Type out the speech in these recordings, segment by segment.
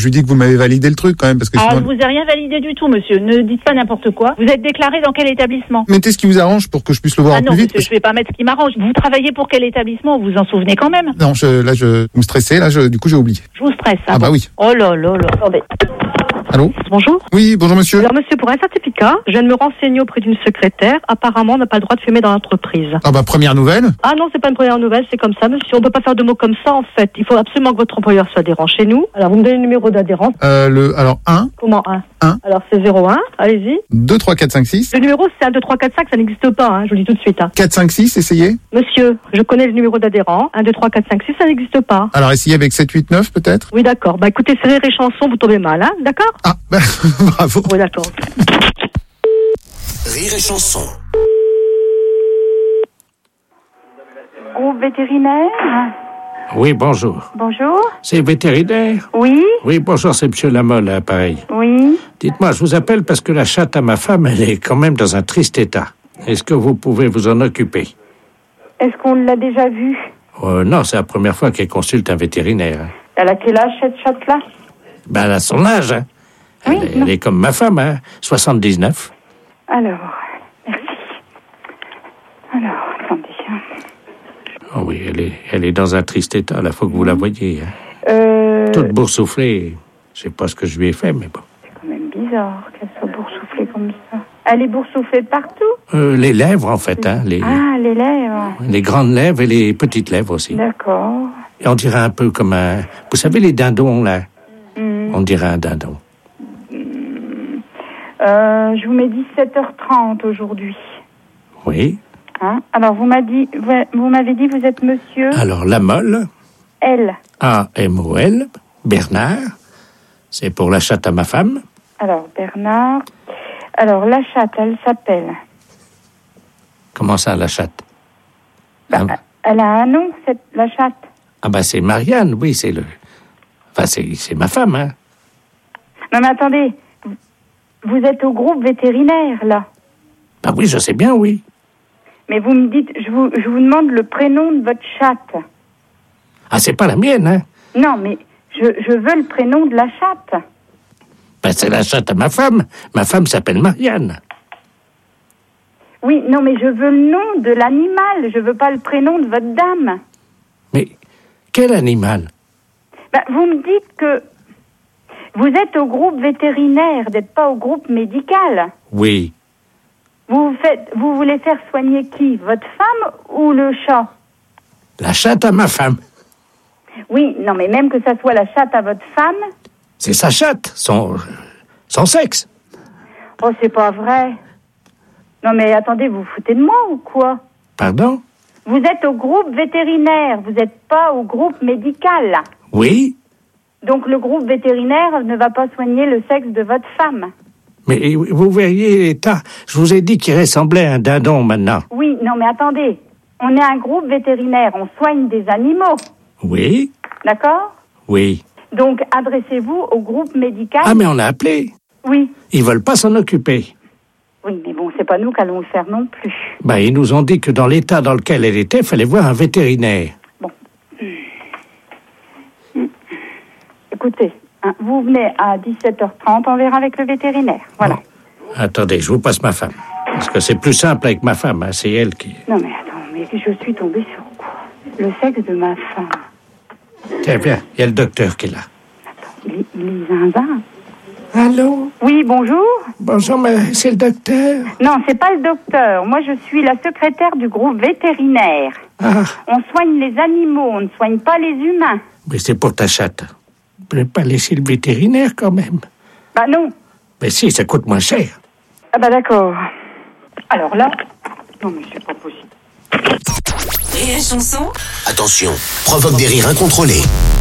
lui dis que vous m'avez validé le truc quand même, parce que Ah, sinon... je vous ai rien validé du tout, monsieur. Ne dites pas n'importe quoi. Vous êtes déclaré dans quel établissement? Mettez ce qui vous arrange pour que je puisse le voir Ah non, plus vite. monsieur, je vais pas mettre ce qui m'arrange. Vous travaillez pour quel établissement? Vous vous en souvenez quand même? Non, vous me stressez, du coup j'ai oublié. Je vous stresse. Ah bah oui. Oh là là là. Attendez. Allô? Bonjour. Oui, bonjour monsieur. Alors monsieur, pour un certificat, je viens de me renseigner auprès d'une secrétaire. Apparemment, on n'a pas le droit de fumer dans l'entreprise. Ah bah première nouvelle. Ah non, c'est pas une première nouvelle, c'est comme ça, monsieur. On peut pas faire de mots comme ça, en fait. Il faut absolument que votre employeur soit adhérent chez nous. Alors, vous me donnez le numéro d'adhérence. Alors 1, Comment 1 1. Alors, c'est 01, allez-y. 2, 3, 4, 5, 6. Le numéro, c'est 1, 2, 3, 4, 5, ça n'existe pas, hein, je vous le dis tout de suite. Hein. 4, 5, 6, essayez. Monsieur, je connais le numéro d'adhérent. 1, 2, 3, 4, 5, 6, ça n'existe pas. Alors essayez avec 7, 8, 9 peut-être. Oui, d'accord. Bah écoutez, c'est Rire et Chanson, vous tombez mal, hein, d'accord? Ah, bah, bravo. Oui, d'accord. Rire et Chanson. Groupe vétérinaire. Oui, bonjour. Bonjour. C'est vétérinaire? Oui. Oui, bonjour, c'est monsieur Lamolle, à l'appareil. Oui. Dites-moi, je vous appelle parce que la chatte à ma femme, elle est quand même dans un triste état. Est-ce que vous pouvez vous en occuper? Est-ce qu'on l'a déjà vue? Non, c'est la première fois qu'elle consulte un vétérinaire. Elle a quel âge, cette chatte-là? Ben, elle a son âge, hein. Oui, Elle est comme ma femme, hein, 79. Alors, merci. Alors, attendez. Oh oui, elle est dans un triste état, là, faut que vous la voyiez. Hein. Toute boursouflée. Je sais pas ce que je lui ai fait, mais bon. C'est quand même bizarre qu'elle soit boursouflée comme ça. Elle est boursouflée de partout? Les lèvres, en fait, hein. Ah, les lèvres. Les grandes lèvres et les petites lèvres aussi. D'accord. Et on dirait un peu comme un... Vous savez, les dindons, là? On dirait un dindon. Je vous mets 17h30 aujourd'hui. Oui. Hein? Alors, vous m'avez dit, vous êtes monsieur? Alors, Lamolle. L. A-M-O-L. Bernard. C'est pour la chatte à ma femme. Alors, Bernard. Alors, la chatte, elle s'appelle... Comment ça, la chatte? Elle a un nom, la chatte. Ah ben, c'est Marianne, oui, c'est le... Enfin, c'est ma femme, hein. Non, mais attendez. Vous êtes au groupe vétérinaire, là. Ben oui, je sais bien, oui. Mais vous me dites, je vous demande le prénom de votre chatte. Ah, c'est pas la mienne, hein. Non, mais je veux le prénom de la chatte. Ben, c'est la chatte à ma femme. Ma femme s'appelle Marianne. Oui, non, mais je veux le nom de l'animal. Je veux pas le prénom de votre dame. Mais quel animal? Ben, vous me dites que vous êtes au groupe vétérinaire, n'êtes pas au groupe médical. Oui. Vous voulez faire soigner qui? Votre femme ou le chat? La chatte à ma femme. Oui, non, mais même que ça soit la chatte à votre femme. C'est sa chatte, son sexe. Oh, c'est pas vrai. Non, mais attendez, vous vous foutez de moi ou quoi? Pardon? Vous êtes au groupe vétérinaire, vous n'êtes pas au groupe médical. Oui. Donc le groupe vétérinaire ne va pas soigner le sexe de votre femme. Mais vous verriez l'état. Je vous ai dit qu'il ressemblait à un dindon maintenant. Oui, non, mais attendez. On est un groupe vétérinaire, on soigne des animaux. Oui. D'accord? Oui. Donc adressez-vous au groupe médical. Ah, mais on a appelé. Oui. Ils veulent pas s'en occuper. Oui, mais bon, c'est pas nous qui allons le faire non plus. Ben, ils nous ont dit que dans l'état dans lequel elle était, il fallait voir un vétérinaire. Bon. Écoutez, hein, vous venez à 17h30, on verra avec le vétérinaire. Voilà. Bon. Attendez, je vous passe ma femme. Parce que c'est plus simple avec ma femme, hein, c'est elle qui... Non, mais attends, mais je suis tombée sur quoi? Le sexe de ma femme. Tiens, viens, il y a le docteur qui est là. Attends, il est zinzin. Allô? Oui, bonjour. Bonjour, mais c'est le docteur? Non, c'est pas le docteur. Moi, je suis la secrétaire du groupe vétérinaire. Ah. On soigne les animaux, on ne soigne pas les humains. Mais c'est pour ta chatte. Vous pouvez pas laisser le vétérinaire, quand même? Bah non. Mais si, ça coûte moins cher. Ah bah d'accord. Alors là... Non, mais c'est pas possible. Et la chanson? Attention, provoque des rires incontrôlés.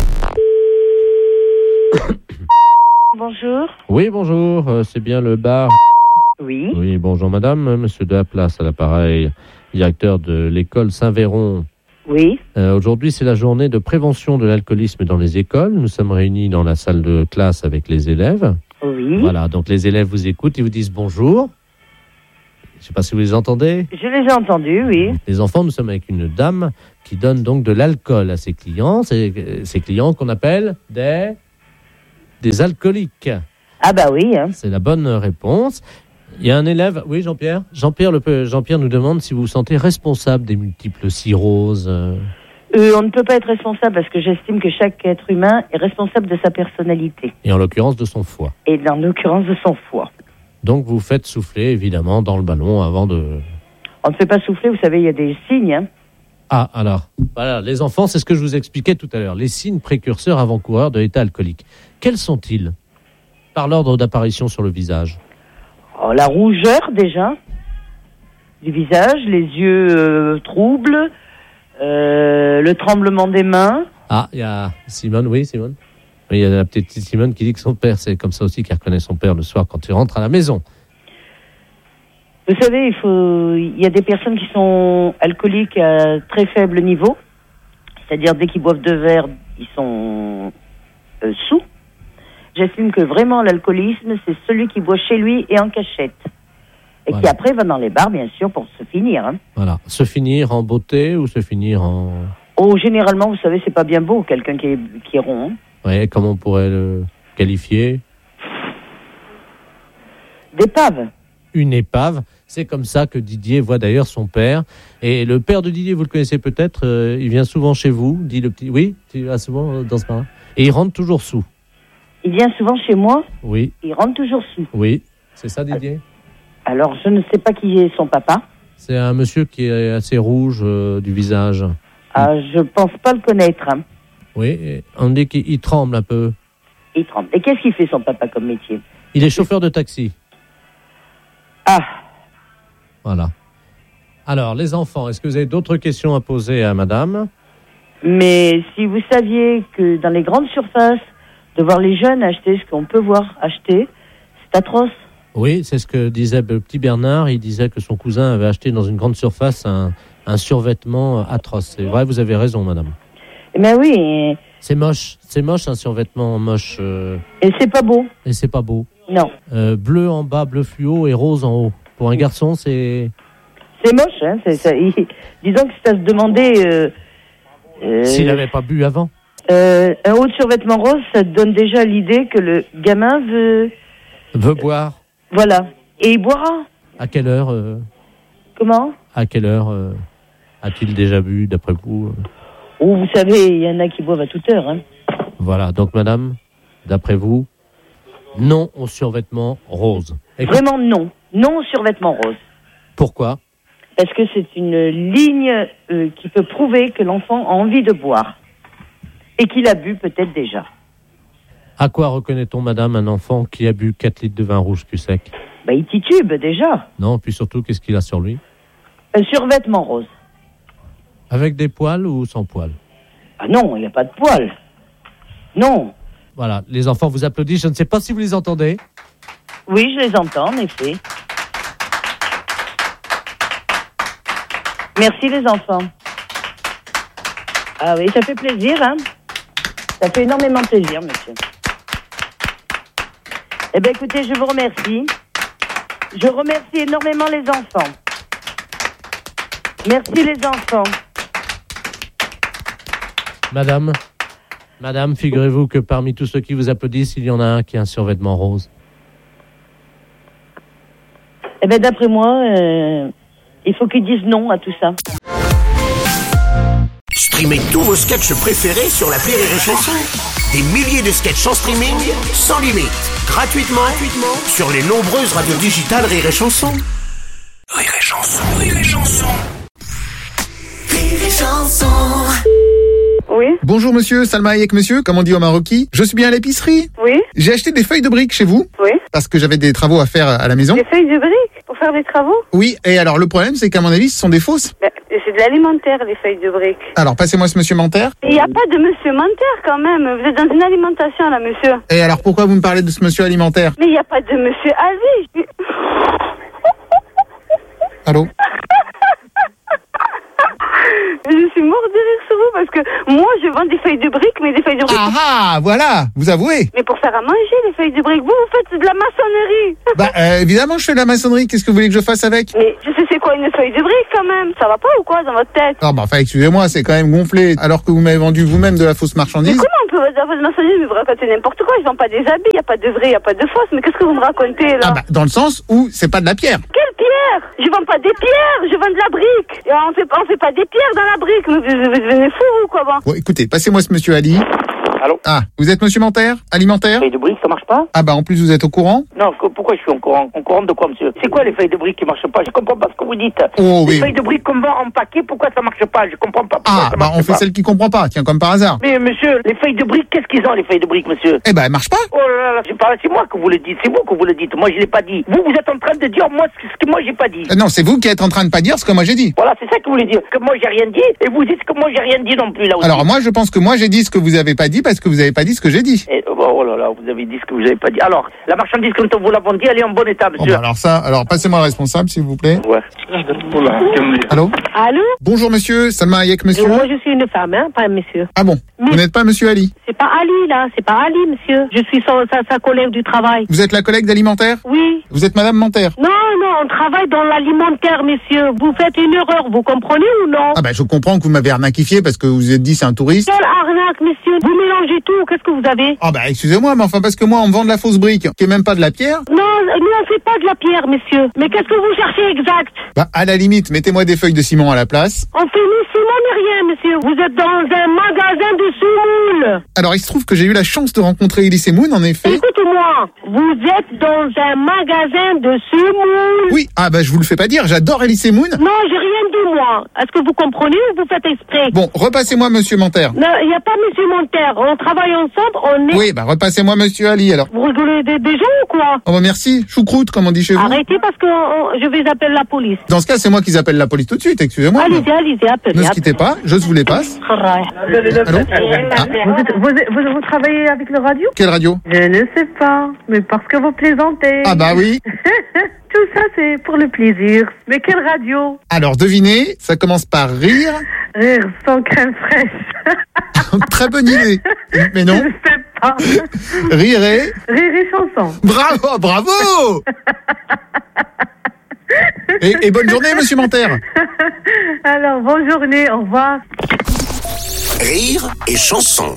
Bonjour. Oui, bonjour, c'est bien le bar. Oui. Oui, bonjour madame, monsieur de la Place à l'appareil, directeur de l'école Saint-Véron. Oui. Aujourd'hui, c'est la journée de prévention de l'alcoolisme dans les écoles. Nous sommes réunis dans la salle de classe avec les élèves. Oui. Voilà, donc les élèves vous écoutent, ils vous disent bonjour. Je ne sais pas si vous les entendez. Je les ai entendus, oui. Les enfants, nous sommes avec une dame qui donne donc de l'alcool à ses clients. C'est ces clients qu'on appelle des des alcooliques. Ah bah oui. Hein. C'est la bonne réponse. Il y a un élève, oui Jean-Pierre. Jean-Pierre nous demande si vous vous sentez responsable des multiples cirrhoses. On ne peut pas être responsable parce que j'estime que chaque être humain est responsable de sa personnalité. Et en l'occurrence de son foie. Et en l'occurrence de son foie. Donc vous faites souffler évidemment dans le ballon avant de... On ne fait pas souffler, vous savez, il y a des signes. Hein. Ah, alors, voilà, les enfants, c'est ce que je vous expliquais tout à l'heure. Les signes précurseurs avant-coureurs de l'état alcoolique. Quels sont-ils? Par l'ordre d'apparition sur le visage. La rougeur déjà du visage, les yeux troubles, le tremblement des mains. Ah, il y a Simone, oui Simone. Oui, il y a la petite Simone qui dit que son père, c'est comme ça aussi qu'elle reconnaît son père le soir quand il rentre à la maison. Vous savez, il y a des personnes qui sont alcooliques à très faible niveau, c'est-à-dire dès qu'ils boivent 2 verres, ils sont sous. J'estime que vraiment l'alcoolisme, c'est celui qui boit chez lui et en cachette. Et qui après va dans les bars, bien sûr, pour se finir. Hein. Voilà. Se finir en beauté ou se finir en... Oh, généralement, vous savez, c'est pas bien beau, quelqu'un qui est rond. Hein. Oui, comment on pourrait le qualifier? D'épave. Une épave. C'est comme ça que Didier voit d'ailleurs son père. Et le père de Didier, vous le connaissez peut-être, il vient souvent chez vous, dit le petit... Oui, tu vas souvent dans ce bar. Et il rentre toujours sous. Il vient souvent chez moi. Oui. Il rentre toujours sous. Oui, c'est ça Didier. Alors, je ne sais pas qui est son papa. C'est un monsieur qui est assez rouge du visage. Ah, je pense pas le connaître. Hein. Oui, on dit qu'il tremble un peu. Il tremble. Et qu'est-ce qu'il fait son papa comme métier? Il est chauffeur de taxi. Ah. Voilà. Alors, les enfants, est-ce que vous avez d'autres questions à poser à madame? Mais si vous saviez que dans les grandes surfaces, de voir les jeunes acheter ce qu'on peut voir acheter, c'est atroce. Oui, c'est ce que disait le petit Bernard. Il disait que son cousin avait acheté dans une grande surface un survêtement atroce. C'est vrai, vous avez raison, madame. Eh bien oui. C'est moche un survêtement moche. Et c'est pas beau. Et c'est pas beau. Non. Bleu en bas, bleu fluo et rose en haut. Pour un garçon, c'est... C'est moche, hein. Disons que c'est à se demander... S'il n'avait pas bu avant. Un haut de survêtement rose, ça te donne déjà l'idée que le gamin veut boire. Voilà. Et il boira. À quelle heure Comment? À quelle heure a-t-il déjà bu, d'après vous Oh, vous savez, il y en a qui boivent à toute heure. Hein. Voilà. Donc, madame, d'après vous, non au survêtement rose. Vraiment non. Non au survêtement rose. Pourquoi? Parce que c'est une ligne qui peut prouver que l'enfant a envie de boire. Et qu'il a bu peut-être déjà. À quoi reconnaît-on, madame, un enfant qui a bu 4 litres de vin rouge cul sec? Il titube déjà. Non, puis surtout, qu'est-ce qu'il a sur lui? Un survêtement rose. Avec des poils ou sans poils? Ah non, il n'y a pas de poils. Non. Voilà, les enfants vous applaudissent, je ne sais pas si vous les entendez. Oui, je les entends, en effet. Merci les enfants. Ah oui, ça fait plaisir, hein. Ça fait énormément plaisir, monsieur. Eh bien, écoutez, je vous remercie. Je remercie énormément les enfants. Merci les enfants. Madame, figurez-vous que parmi tous ceux qui vous applaudissent, il y en a un qui a un survêtement rose. Eh bien, d'après moi, il faut qu'ils disent non à tout ça. Streamez tous vos sketchs préférés sur l'appli Rire et Chanson. Des milliers de sketchs en streaming, sans limite, gratuitement sur les nombreuses radios digitales Rire et Chanson. Rire et Chanson, Rire et Chanson. Rire et Chanson. Oui. Bonjour monsieur, Salma Hayek monsieur, comme on dit au Marocain. Je suis bien à l'épicerie. Oui. J'ai acheté des feuilles de briques chez vous. Oui. Parce que j'avais des travaux à faire à la maison. Des feuilles de briques pour faire des travaux? Oui, et alors le problème c'est qu'à mon avis ce sont des fausses. C'est de l'alimentaire, les feuilles de briques. Alors passez-moi ce monsieur Manter. Il n'y a pas de monsieur Manter quand même. Vous êtes dans une alimentation là, monsieur. Et alors pourquoi vous me parlez de ce monsieur alimentaire? Mais il n'y a pas de monsieur Aziz. Allô? Je suis mort de rire sur vous parce que moi, je vends des feuilles de briques, mais des feuilles de briques. Ah, voilà, vous avouez. Mais pour faire à manger, les feuilles de briques, vous faites de la maçonnerie. Évidemment, je fais de la maçonnerie. Qu'est-ce que vous voulez que je fasse avec? Mais je sais c'est quoi une feuille de briques quand même. Ça va pas ou quoi dans votre tête? Ah, enfin, excusez-moi, c'est quand même gonflé. Alors que vous m'avez vendu vous-même de la fausse marchandise. Mais comment on peut vendre de la fausse marchandise? Mais vous racontez n'importe quoi. Je vends pas des habits. Y a pas de vrai, y a pas de fausse. Mais qu'est-ce que vous me racontez là? Dans le sens où c'est pas de la pierre. Quelle pierre? Je vends pas des pierres. Je vends de la brique. Et on fait pas des pierres dans la brique. Vous devenez fou ou quoi, bon? Bon, écoutez, passez-moi ce monsieur Ali. Allô? Ah, vous êtes monsieur Manter? Alimentaire? Feuilles de briques, ça marche pas? Ah en plus vous êtes au courant? Non, pourquoi je suis au courant? Au courant de quoi, monsieur? C'est quoi les feuilles de briques qui marchent pas? Je comprends pas ce que vous dites. Oh oui. Les feuilles de briques qu'on vend en paquet, pourquoi ça marche pas? Je comprends pas pourquoi ça marche pas. On fait celle qui comprend pas, tiens, comme par hasard. Mais monsieur, les feuilles de briques, qu'est-ce qu'ils ont, les feuilles de briques, monsieur? Elles marchent pas. Oh là là, c'est moi que vous le dites, c'est vous que vous le dites. Moi, je l'ai pas dit. Vous êtes en train de dire moi ce que moi j'ai pas dit. Non, c'est vous qui êtes en train de pas dire ce que moi j'ai dit. Voilà, c'est ça que vous voulez dire. Que moi j'ai rien dit, et vous dites que moi j'ai rien dit non plus, là aussi. Alors moi, je pense que moi j'ai dit ce que vous avez pas dit parce que vous avez pas dit ce que j'ai dit. Oh là là, vous avez dit ce que vous avez pas dit. Alors, la marchandise, quand on vous l'a vendue, elle est en bon état, monsieur. Alors passez-moi le responsable, s'il vous plaît. Ouais. Allô? Allô? Bonjour monsieur, Salma Hayek, monsieur. Moi, je suis une femme, pas un monsieur. Ah bon? Vous n'êtes pas monsieur Ali? C'est pas Ali, là. C'est pas Ali, monsieur. Je suis sa collègue du travail. Vous êtes la collègue d'Alimentaire? Oui. Vous êtes madame Manter? Non, on travaille dans l'alimentaire, monsieur. Vous faites une erreur, vous comprenez ou non? Je comprends que vous m'avez arnaquifié parce que vous vous êtes dit c'est un touriste. Quelle arnaque, monsieur? Vous mélangez tout. Qu'est-ce que vous avez? Excusez-moi, mais parce que moi on me vend de la fausse brique, qui est même pas de la pierre. Non, nous on fait pas de la pierre, monsieur. Mais qu'est-ce que vous cherchez exact? À la limite, mettez-moi des feuilles de ciment à la place. On fait ni ciment ni rien, monsieur. Vous êtes dans un magasin de semoule. Alors il se trouve que j'ai eu la chance de rencontrer Elise Moon, en effet. Écoute-moi, vous êtes dans un magasin de semoule. Oui, je vous le fais pas dire, j'adore Elise Moon. Non, j'ai rien dit moi. Est-ce que vous comprenez ou vous faites exprès? Bon, repassez-moi monsieur Manter. Non, il n'y a pas monsieur Manter. On travaille ensemble, on est... Oui, repassez-moi monsieur Ali alors. Vous rigolez des gens ou quoi? Merci, choucroute comme on dit chez vous. Arrêtez parce que je vais appeler la police. Dans ce cas, c'est moi qui appelle la police tout de suite, excusez-moi. Allez-y, appelez. Ne quittez pas, je vous les passe. Allô? Vous travaillez avec le radio? Quelle radio? Je ne sais pas, mais parce que vous plaisantez. Oui. Tout ça, c'est pour le plaisir. Mais quelle radio? Alors, devinez, ça commence par rire. Rire sans crème fraîche. Très bonne idée. Mais non. Je sais pas. Rire et chanson. Bravo. Et bonne journée, monsieur Manter. Alors, bonne journée, au revoir. Rire et chanson.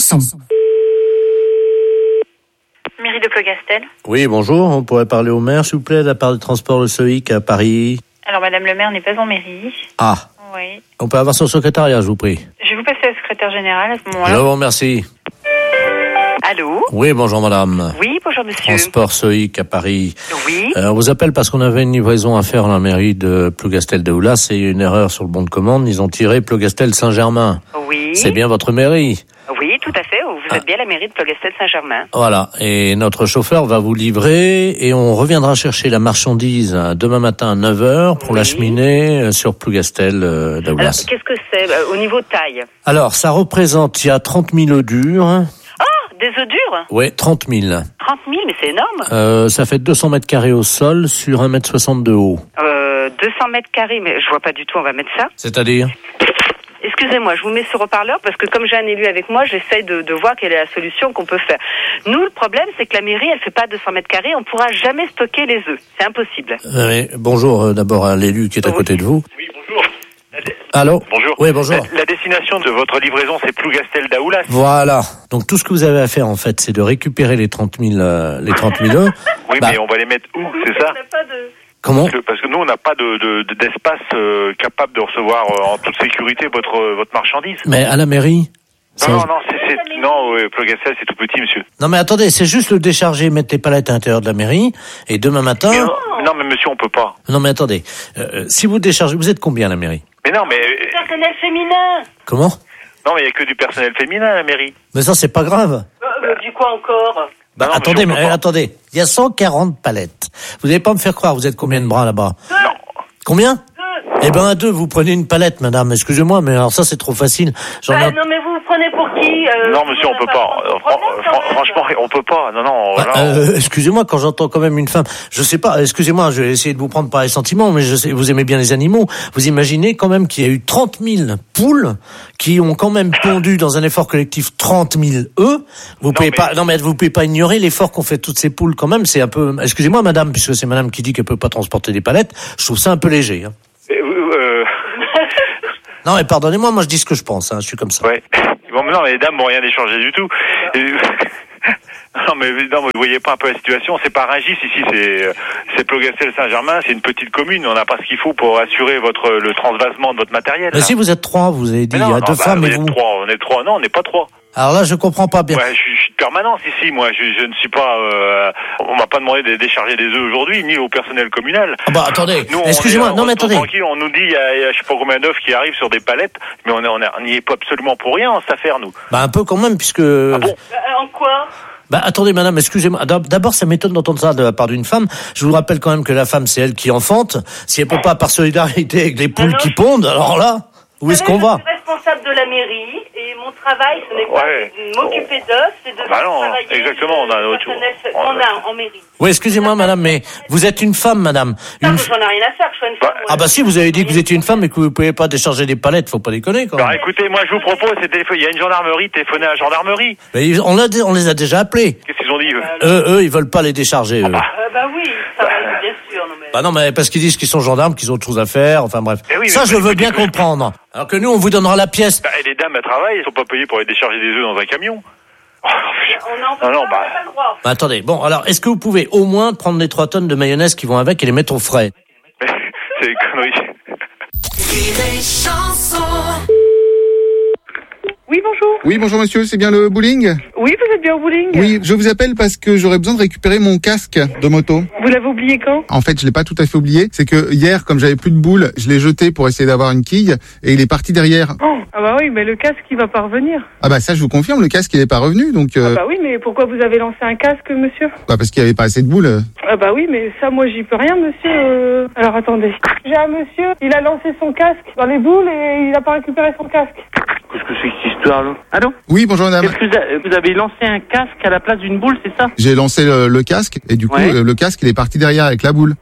Mairie de Plogastel. Oui, bonjour. On pourrait parler au maire, s'il vous plaît, de la part du transport Le Soïc à Paris. Alors, madame le maire n'est pas en mairie. Ah. Oui. On peut avoir son secrétariat, je vous prie. Je vais vous passer à la secrétaire générale à ce moment-là. Bon, merci. Allô? Oui, bonjour madame. Oui, bonjour monsieur. Transport Soïc à Paris. Oui. On vous appelle parce qu'on avait une livraison à faire à la mairie de Plougastel-Daoulas. C'est une erreur sur le bon de commande. Ils ont tiré Plougastel-Saint-Germain. Oui. C'est bien votre mairie? Oui, tout à fait. Vous êtes bien la mairie de Plougastel-Saint-Germain. Voilà. Et notre chauffeur va vous livrer et on reviendra chercher la marchandise demain matin à 9h pour l'acheminer sur Plougastel-Daoulas. Alors, qu'est-ce que c'est au niveau taille? Alors, ça représente, il y a 30 000 œufs durs. Des œufs durs? Oui, 30 000. 30 000, mais c'est énorme. Ça fait 200 mètres carrés au sol sur 1,60 m de haut. 200 mètres carrés, mais je vois pas du tout, on va mettre ça. C'est-à-dire? Excusez-moi, je vous mets sur haut-parleur parce que comme j'ai un élu avec moi, j'essaye de voir quelle est la solution qu'on peut faire. Nous, le problème, c'est que la mairie, elle fait pas 200 mètres carrés, on pourra jamais stocker les œufs. C'est impossible. Bonjour d'abord à l'élu qui est à côté de vous. Oui, bonjour. Allô? Bonjour. Oui, bonjour. La destination de votre livraison, c'est Plougastel-Daoulas. Voilà. Donc tout ce que vous avez à faire, en fait, c'est de récupérer les 30 000 œufs. Oui, mais on va les mettre où, c'est ça? Comment? Parce que nous, on n'a pas d'espace capable de recevoir en toute sécurité votre marchandise. Mais à la mairie? Non, Plougastel, c'est tout petit, monsieur. Non, mais attendez, c'est juste le décharger, mettre les palettes à l'intérieur de la mairie, et demain matin... Non, mais monsieur, on peut pas. Non, mais attendez, si vous déchargez, vous êtes combien à la mairie? Mais non, mais... Personnel féminin. Comment? Non, mais il n'y a que du personnel féminin à la mairie. Mais ça, c'est pas grave. Du quoi encore? Non, attendez, il y a 140 palettes. Vous n'allez pas me faire croire, vous êtes combien de bras là-bas? Non. Combien? Eh ben, à 2, vous prenez une palette, madame. Excusez-moi, mais alors ça, c'est trop facile. Non, mais vous prenez pour qui Non, monsieur, on peut pas. Franchement, on peut pas. Non. Excusez-moi, quand j'entends quand même une femme, je sais pas, excusez-moi, je vais essayer de vous prendre par les sentiments, mais je sais, vous aimez bien les animaux. Vous imaginez quand même qu'il y a eu 30 000 poules qui ont quand même pondu dans un effort collectif 30 000 œufs. Vous pouvez pas ignorer l'effort qu'ont fait toutes ces poules quand même. C'est un peu, excusez-moi, madame, puisque c'est madame qui dit qu'elle peut pas transporter des palettes. Je trouve ça un peu léger. Hein. Non, mais pardonnez-moi, moi je dis ce que je pense, hein, je suis comme ça. Ouais. Bon, mais non, mais les dames n'ont rien échangé du tout. Non, mais vous voyez pas un peu la situation. C'est pas Rungis ici, c'est Plogastel-Saint-Germain, c'est une petite commune. On n'a pas ce qu'il faut pour assurer le transvasement de votre matériel. Mais si vous êtes 3, vous avez dit, il y a 2 femmes et vous. On est 3, non, on n'est pas 3. Alors là, je comprends pas bien. Ouais, je suis de permanence ici, moi. Je ne suis pas. On m'a pas demandé de décharger des œufs aujourd'hui, ni au personnel communal. Ah bah attendez. Nous, excusez-moi. Non mais attendez. Tranquille, on nous dit il y a je sais pas combien d'œufs qui arrivent sur des palettes, mais on n'y est pas absolument pour rien en cette affaire, nous. Bah un peu quand même, puisque. Ah bon en quoi? Bah attendez madame, excusez-moi. D'abord ça m'étonne d'entendre ça de la part d'une femme. Je vous rappelle quand même que la femme c'est elle qui enfante. Si elle peut pas par solidarité avec les poules qui pondent, alors là, où est-ce qu'on va? Je suis responsable de la mairie et mon travail ce n'est pas de m'occuper d'œufs, c'est de travailler. Exactement, on a autre chose. On a en mairie. Oui, excusez-moi madame, mais vous êtes une femme madame. J'en ai rien à faire, je suis une femme. Ah bah si, vous avez dit que vous étiez une femme et que vous pouvez pas décharger des palettes, faut pas déconner quoi. Alors écoutez, moi je vous propose, il y a une gendarmerie, téléphonez à la gendarmerie. Mais on les a déjà appelés. Qu'est-ce qu'ils ont dit eux, ils veulent pas les décharger eux. Bah oui, ça va bien sûr. Non, mais... Bah non, mais parce qu'ils disent qu'ils sont gendarmes, qu'ils ont autre chose à faire, enfin bref. Oui, ça je veux bien comprendre. Alors que nous on vous donnera la pièce. Bah, et les dames elles travaillent, elles sont pas payées pour aller décharger des œufs dans un camion. On n'a pas le droit. Bah, attendez, bon, alors, est-ce que vous pouvez au moins prendre les 3 tonnes de mayonnaise qui vont avec et les mettre au frais? C'est une connerie. Oui, bonjour. Oui, bonjour monsieur, c'est bien le bowling? Oui, vous êtes bien au bowling? Oui, je vous appelle parce que j'aurais besoin de récupérer mon casque de moto. Vous l'avez oublié quand? En fait, je l'ai pas tout à fait oublié. C'est que hier, comme j'avais plus de boules, je l'ai jeté pour essayer d'avoir une quille et il est parti derrière. Oh, ah bah oui, mais le casque, il va pas revenir. Ah bah ça, je vous confirme, le casque, il est pas revenu, donc... Ah bah oui, mais pourquoi vous avez lancé un casque, monsieur? Bah parce qu'il y avait pas assez de boules. Ah bah oui, mais ça, moi, j'y peux rien, monsieur. Alors, attendez. J'ai un monsieur, il a lancé son casque dans les boules et il a pas récupéré son casque. Qu'est-ce que c'est que cette histoire, là? Allô? Oui, bonjour madame. Qu'est-ce que vous avez lancé un casque à la place d'une boule, c'est ça? J'ai lancé le casque et du coup, le casque, il est parti derrière avec la boule.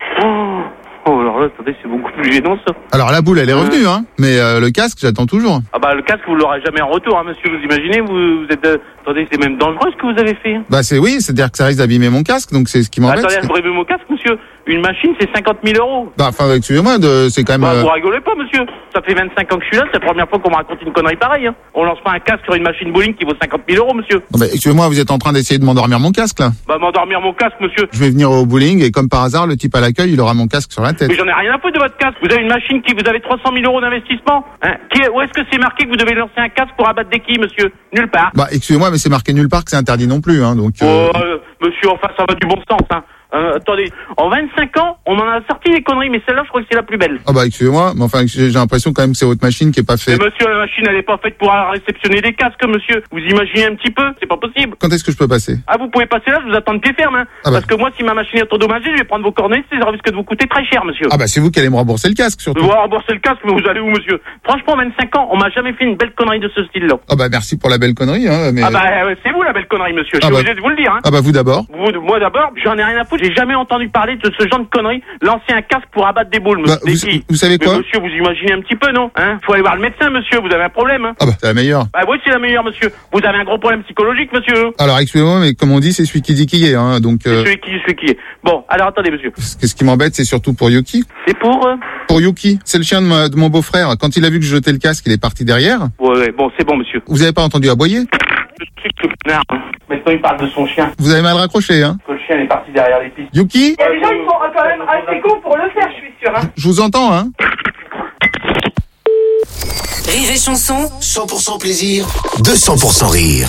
Oh, alors là, attendez, c'est beaucoup plus gênant, ça. Alors la boule, elle est revenue, hein, mais le casque, j'attends toujours. Ah bah, le casque, vous l'aurez jamais en retour, hein, monsieur, vous imaginez, vous êtes... attendez, c'est même dangereux, ce que vous avez fait. Bah c'est-à-dire que ça risque d'abîmer mon casque, donc c'est ce qui m'embête. Attendez, abîmer mon casque, monsieur. Une machine, c'est 50 000 €. Bah, enfin, excusez-moi, c'est quand même... Bah, vous rigolez pas, monsieur. Ça fait 25 ans que je suis là, c'est la première fois qu'on me raconte une connerie pareille, hein. On lance pas un casque sur une machine bowling qui vaut 50 000 €, monsieur. Non, bah, excusez-moi, vous êtes en train d'essayer de m'endormir mon casque, là. Bah, m'endormir mon casque, monsieur. Je vais venir au bowling et comme par hasard, le type à l'accueil, il aura mon casque sur la tête. Mais j'en ai rien à foutre de votre casque. Vous avez une machine vous avez 300 000 € d'investissement. Hein? Où est-ce que c'est marqué que vous devez lancer un casque pour abattre des quilles, monsieur? Nulle part. Bah, excusez-moi, mais c'est marqué nulle part que c'est interdit non plus, hein, donc... Monsieur, enfin, ça va du bon sens, hein. Attendez, en 25 ans, on en a sorti des conneries, mais celle-là, je crois que c'est la plus belle. Ah bah excusez-moi, mais enfin j'ai l'impression quand même que c'est votre machine qui est pas faite. Mais monsieur, la machine, elle est pas faite pour réceptionner des casques, monsieur. Vous imaginez un petit peu? C'est pas possible. Quand est-ce que je peux passer? Ah, vous pouvez passer là, je vous attends de pied ferme, hein. Ah bah. Parce que moi, si ma machine est endommagée, je vais prendre vos coordonnées, ça risque de vous coûter très cher, monsieur. Ah bah c'est vous qui allez me rembourser le casque, surtout. Vous allez rembourser le casque, mais vous allez où, monsieur? Franchement, 25 ans, on m'a jamais fait une belle connerie de ce style-là. Ah bah merci pour la belle connerie, hein, mais... Ah bah, c'est vous la belle connerie, monsieur. Je suis obligé de vous le dire, hein. Ah bah vous d'abord. Moi d'abord, j'en ai rien à foutre, j'ai jamais entendu parler de ce genre de conneries, lancer un casque pour abattre des boules, monsieur. Bah, vous savez quoi? Mais monsieur, vous imaginez un petit peu, non? Hein? Faut aller voir le médecin, monsieur, vous avez un problème, hein? Ah bah, c'est la meilleure. Bah oui, c'est la meilleure, monsieur. Vous avez un gros problème psychologique, monsieur. Alors, excusez-moi, mais comme on dit, c'est celui qui dit qui est, hein, donc... Celui qui est. Bon, alors attendez, monsieur. Ce qui m'embête, c'est surtout pour Yuki. C'est pour Pour Yuki. C'est le chien de mon beau-frère. Quand il a vu que je jetais le casque, il est parti derrière. Ouais, bon, c'est bon, monsieur. Vous avez pas entendu aboyer? Maintenant, il parle de son chien. Vous avez mal raccroché, hein? Que le chien est parti derrière les pistes. Yuki? Il y a des gens qui sont quand même assez cons pour le faire, je suis sûr, hein. Je vous entends, hein? Rire et chanson, 100% plaisir, 200% rire.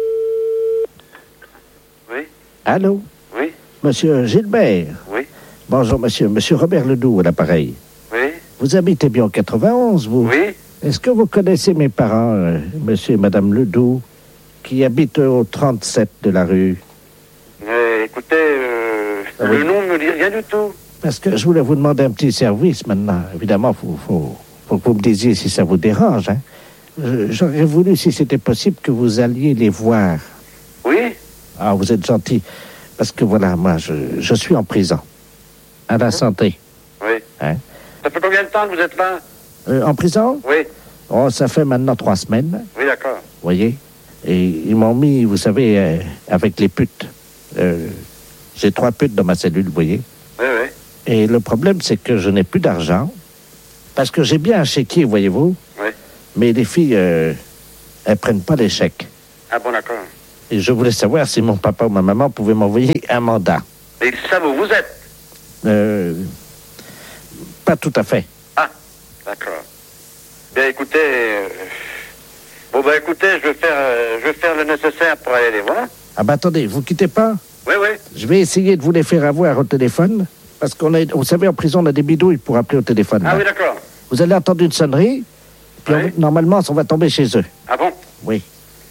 Oui. Allô? Oui. Monsieur Gilbert? Oui. Bonjour, monsieur. Monsieur Robert Ledoux à l'appareil. Oui. Vous habitez bien en 91, vous? Oui. Est-ce que vous connaissez mes parents, monsieur et madame Ledoux, qui habitent au 37 de la rue? Écoutez, le nom ne me dit rien du tout. Parce que je voulais vous demander un petit service maintenant. Évidemment, faut que vous me disiez si ça vous dérange. Hein. J'aurais voulu, si c'était possible, que vous alliez les voir. Oui. Ah, vous êtes gentil. Parce que voilà, moi, je suis en prison. À la santé. Oui. Hein? Ça fait combien de temps que vous êtes là? En prison? Oui. Oh, ça fait maintenant 3 semaines. Oui, d'accord. Vous voyez? Et ils m'ont mis, vous savez, avec les putes. J'ai 3 putes dans ma cellule, vous voyez? Oui, oui. Et le problème, c'est que je n'ai plus d'argent. Parce que j'ai bien un chéquier, voyez-vous? Oui. Mais les filles, elles prennent pas les chèques. Ah bon, d'accord. Et je voulais savoir si mon papa ou ma maman pouvaient m'envoyer un mandat. Et ça, vous êtes? Pas tout à fait. Ah, d'accord. Bien, écoutez... écoutez, je vais faire le nécessaire pour aller les voir. Ah bah attendez, vous quittez pas? Oui, oui. Je vais essayer de vous les faire avoir au téléphone. Parce vous savez, en prison, on a des bidouilles pour appeler au téléphone. Ah là. oui, d'accord. Vous allez entendre une sonnerie, puis Oui. normalement, on va tomber chez eux. Ah bon? Oui.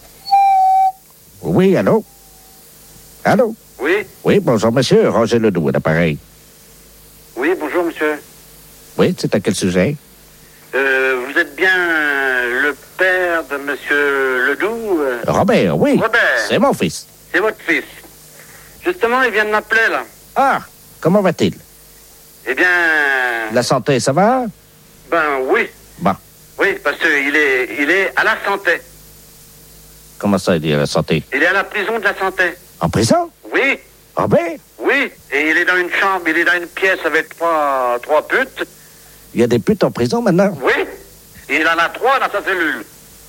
Oui, allô? Allô? Oui. Oui, bonjour, monsieur. Roger Ledoux, à l'appareil. Oui, bonjour, monsieur. Oui, c'est à quel sujet? Vous êtes bien le père de monsieur Ledoux? Robert, oui. Robert. C'est mon fils. C'est votre fils. Justement, il vient de m'appeler, là. Ah, comment va-t-il? Eh bien... La santé, ça va? Ben, oui. Bon. Oui, parce qu'il est à la santé. Comment ça, il est à la santé? Il est à la prison de la santé. En prison? Oui. Robert? Oui. Et il est dans une chambre, il est dans une pièce avec trois putes. Il y a des putes en prison maintenant? Oui. Et il en a 3 dans sa cellule.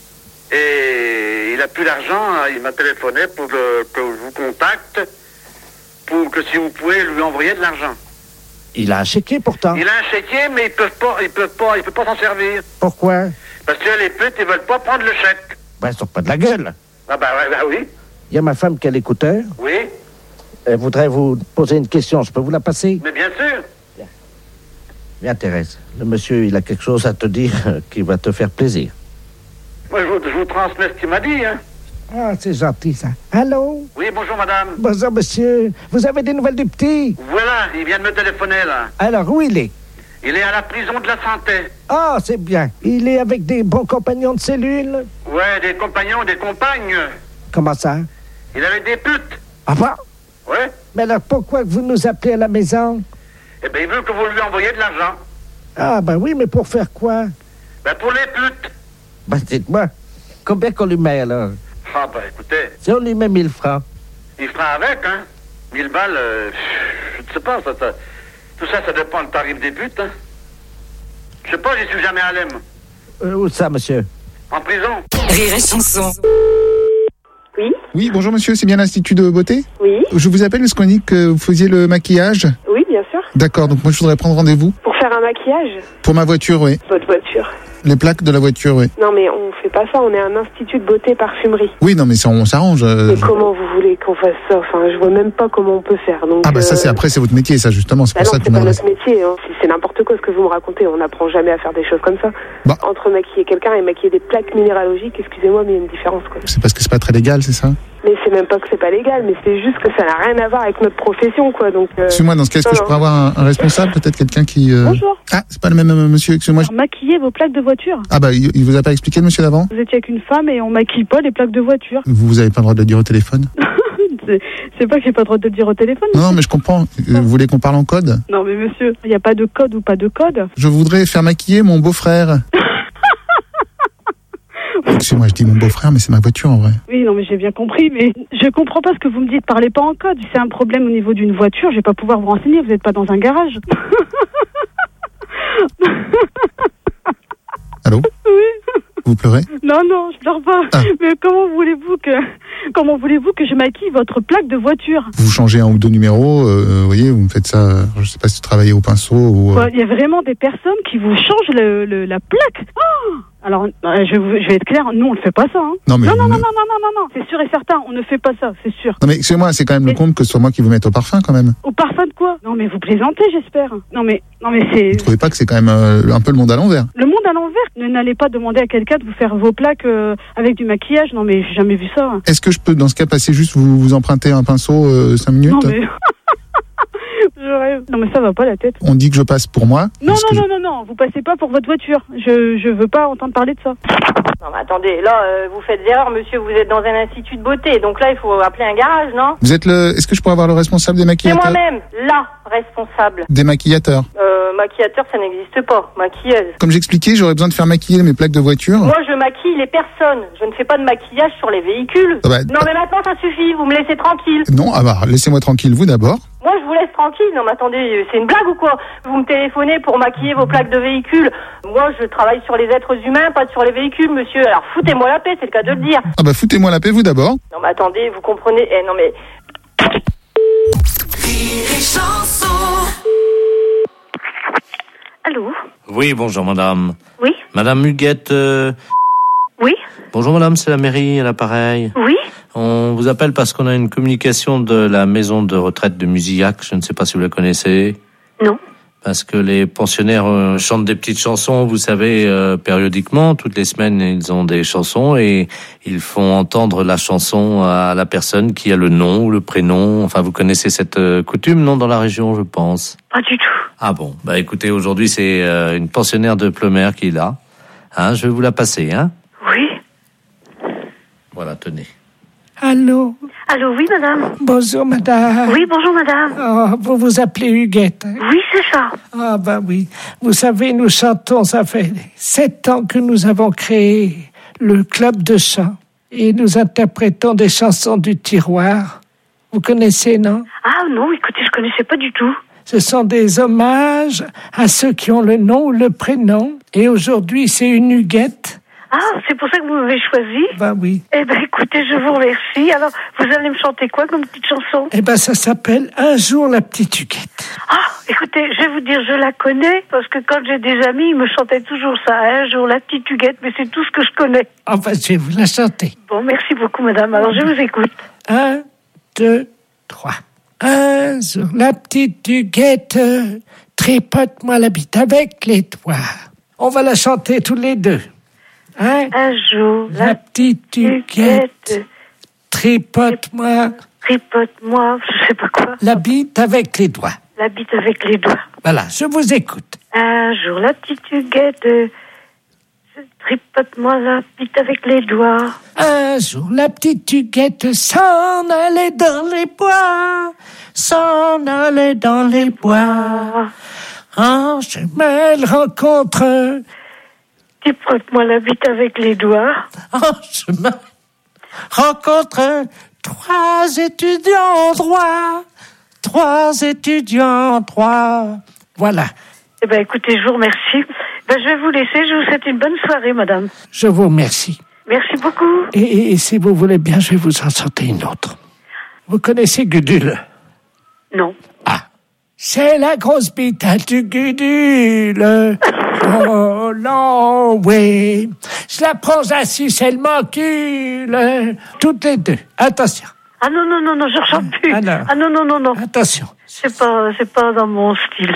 Et il a plus d'argent, il m'a téléphoné pour que je vous contacte, pour que si vous pouvez lui envoyer de l'argent. Il a un chéquier pourtant. Il a un chéquier, mais il peut pas s'en servir. Pourquoi? Parce que les putes, ils veulent pas prendre le chèque. Ben, ils sont pas de la gueule. Ah ben oui. Il y a ma femme qui a l'écouteur. Oui. Elle voudrait vous poser une question. Je peux vous la passer? Mais bien sûr. Bien, Thérèse. Le monsieur, il a quelque chose à te dire qui va te faire plaisir. Moi, je vous transmets ce qu'il m'a dit, hein. Ah, c'est gentil, ça. Allô? Oui, bonjour, madame. Bonjour, monsieur. Vous avez des nouvelles du petit? Voilà, il vient de me téléphoner, là. Alors, où il est? Il est à la prison de la santé. Ah, c'est bien. Il est avec des bons compagnons de cellule? Ouais, des compagnons, des compagnes. Comment ça? Il avait des putes. Ah bon? Ouais. Mais alors, pourquoi vous nous appelez à la maison? Eh bien, il veut que vous lui envoyiez de l'argent. Ah, ben oui, mais pour faire quoi? Ben, pour les putes. Ben, dites-moi, combien qu'on lui met, alors? Ah, ben, écoutez. Si on lui met 1000 francs. Il fera avec, hein. 1000 balles, je ne sais pas, ça, tout ça, ça dépend du tarif des putes, hein. Je sais pas, j'y suis jamais allé, moi. Où ça, monsieur? En prison. Rire et chanson. Oui. Oui, bonjour monsieur, c'est bien l'Institut de beauté? Oui. Je vous appelle parce qu'on dit que vous faisiez le maquillage. Oui, bien sûr. D'accord, donc moi je voudrais prendre rendez-vous. Pour faire un maquillage? Pour ma voiture, oui. Votre voiture? Les plaques de la voiture, oui. Non, mais on fait pas ça, on est un institut de beauté parfumerie. Oui, non, mais ça, on s'arrange. Mais comment vous voulez qu'on fasse ça? Enfin, je vois même pas comment on peut faire. Donc, ah bah ça, c'est votre métier, ça, justement. C'est bah pour non, ça que c'est pas notre métier. Hein. C'est n'importe quoi ce que vous me racontez. On n'apprend jamais à faire des choses comme ça. Bah. Entre maquiller quelqu'un et maquiller des plaques minéralogiques, excusez-moi, mais il y a une différence, quoi. C'est parce que c'est pas très légal, c'est ça? Mais c'est même pas que c'est pas légal, mais c'est juste que ça n'a rien à voir avec notre profession, quoi. Donc. Excusez-moi, dans ce cas, est-ce que je pourrais avoir un responsable, peut-être quelqu'un qui. Bonjour. Ah, c'est pas le même monsieur, excusez-moi. Maquiller vos plaques de voiture. Ah bah, il vous a pas expliqué le monsieur d'avant? Vous étiez avec une femme et on maquille pas les plaques de voiture. Vous avez pas le droit de le dire au téléphone? C'est pas que j'ai pas le droit de le dire au téléphone. Non, mais je comprends. Vous voulez qu'on parle en code? Non, mais monsieur, il n'y a pas de code ou pas de code. Je voudrais faire maquiller mon beau-frère. Excusez-moi, je dis mon beau-frère, mais c'est ma voiture en vrai. Oui, non, mais j'ai bien compris, mais je comprends pas ce que vous me dites. Parlez pas en code. Si c'est un problème au niveau d'une voiture, je vais pas pouvoir vous renseigner. Vous n'êtes pas dans un garage. Allô? Oui. Vous pleurez? Non, je pleure pas. Ah. Mais comment voulez-vous que je maquille votre plaque de voiture? Vous changez un ou deux numéros, vous voyez, vous me faites ça, je sais pas si vous travaillez au pinceau ou... Il y a vraiment des personnes qui vous changent la plaque. Oh, alors, je vais être clair, nous on ne fait pas ça. Hein. Non, c'est sûr et certain, on ne fait pas ça, c'est sûr. Non mais excusez-moi, c'est quand même le compte que ce soit moi qui vous mette au parfum quand même. Au parfum de quoi? Non mais vous plaisantez, j'espère. Non mais c'est... Vous trouvez pas que c'est quand même un peu le monde à l'envers? Le monde à l'envers? N'allez pas demander à quelqu'un de vous faire vos plaques avec du maquillage. Non mais j'ai jamais vu ça. Est-ce que je peux dans ce cas passer juste vous emprunter un pinceau 5 minutes? Non mais... je rêve. Non, mais ça va pas la tête. On dit que je passe pour moi. Non, non, vous passez pas pour votre voiture. Je veux pas entendre parler de ça. Non, mais attendez, là, vous faites des erreurs, monsieur, vous êtes dans un institut de beauté, donc là, il faut appeler un garage, non? Vous êtes Est-ce que je pourrais avoir le responsable des C'est maquillateurs? moi-même, la responsable. Des maquillateurs. Maquillateur, ça n'existe pas. Maquilleuse. Comme j'expliquais, j'aurais besoin de faire maquiller mes plaques de voiture. Moi, je maquille les personnes. Je ne fais pas de maquillage sur les véhicules. Ah bah, non, mais maintenant, ça suffit. Vous me laissez tranquille. Non, laissez-moi tranquille, vous d'abord. Moi, je vous laisse tranquille. Non, mais attendez, c'est une blague ou quoi? Vous me téléphonez pour maquiller vos plaques de véhicules. Moi, je travaille sur les êtres humains, pas sur les véhicules, monsieur. Alors, foutez-moi la paix, c'est le cas de le dire. Ah bah, foutez-moi la paix, vous d'abord. Non, mais attendez, vous comprenez. Non, mais... Allô? Oui, bonjour madame. Oui? Madame Huguette. Oui? Bonjour madame, c'est la mairie à l'appareil. Oui? On vous appelle parce qu'on a une communication de la maison de retraite de Musillac. Je ne sais pas si vous la connaissez. Non. Parce que les pensionnaires chantent des petites chansons, vous savez, périodiquement. Toutes les semaines, ils ont des chansons et ils font entendre la chanson à la personne qui a le nom ou le prénom. Enfin, vous connaissez cette coutume, non, dans la région, je pense? Pas du tout. Ah bon, bah écoutez, aujourd'hui, c'est une pensionnaire de Pleumeur qui est là. Hein, je vais vous la passer, hein? Oui. Voilà, tenez. Allô? Allô, oui, madame? Bonjour, madame. Oui, bonjour, madame. Oh, vous vous appelez Huguette? Oui, c'est ça. Ah, ben oui. Vous savez, nous chantons, ça fait 7 ans que nous avons créé le club de chant. Et nous interprétons des chansons du tiroir. Vous connaissez, non? Ah non, écoutez, je connaissais pas du tout. Ce sont des hommages à ceux qui ont le nom ou le prénom. Et aujourd'hui, c'est une Huguette. Ah, c'est pour ça que vous m'avez choisi? Ben oui. Eh ben, écoutez, je vous remercie. Alors, vous allez me chanter quoi comme petite chanson? Eh ben, ça s'appelle Un jour la petite Huguette. Ah, écoutez, je vais vous dire, je la connais, parce que quand j'ai des amis, ils me chantaient toujours ça. Un jour la petite Huguette, mais c'est tout ce que je connais. Ah ben, je vais vous la chanter. Bon, merci beaucoup, madame. Alors, je vous écoute. 1, 2, 3. Un jour la petite Huguette, tripote-moi la bite avec les doigts. On va la chanter tous les deux. Hein? Un jour, la petite Huguette, tripote-moi, je sais pas quoi. La bite avec les doigts. La bite avec les doigts. Voilà, je vous écoute. Un jour, la petite Huguette, tripote-moi la bite avec les doigts. Un jour, la petite Huguette s'en allait dans les bois, s'en allait dans les bois. En chemin, elle rencontre... Tripote-moi la bite avec les doigts. En chemin, rencontre 3 étudiants en droit. 3 étudiants en droit. Voilà. Eh ben, écoutez, je vous remercie. Ben, je vais vous laisser. Je vous souhaite une bonne soirée, madame. Je vous remercie. Merci beaucoup. Et si vous voulez bien, je vais vous en sortir une autre. Vous connaissez Gudule? Non. Ah. C'est la grosse bite du Gudule. Oh non, oui. Je la prends assise, elle m'encule. Toutes les deux. Attention. Ah non, je chante plus. Alors. Ah non. Attention. C'est pas dans mon style.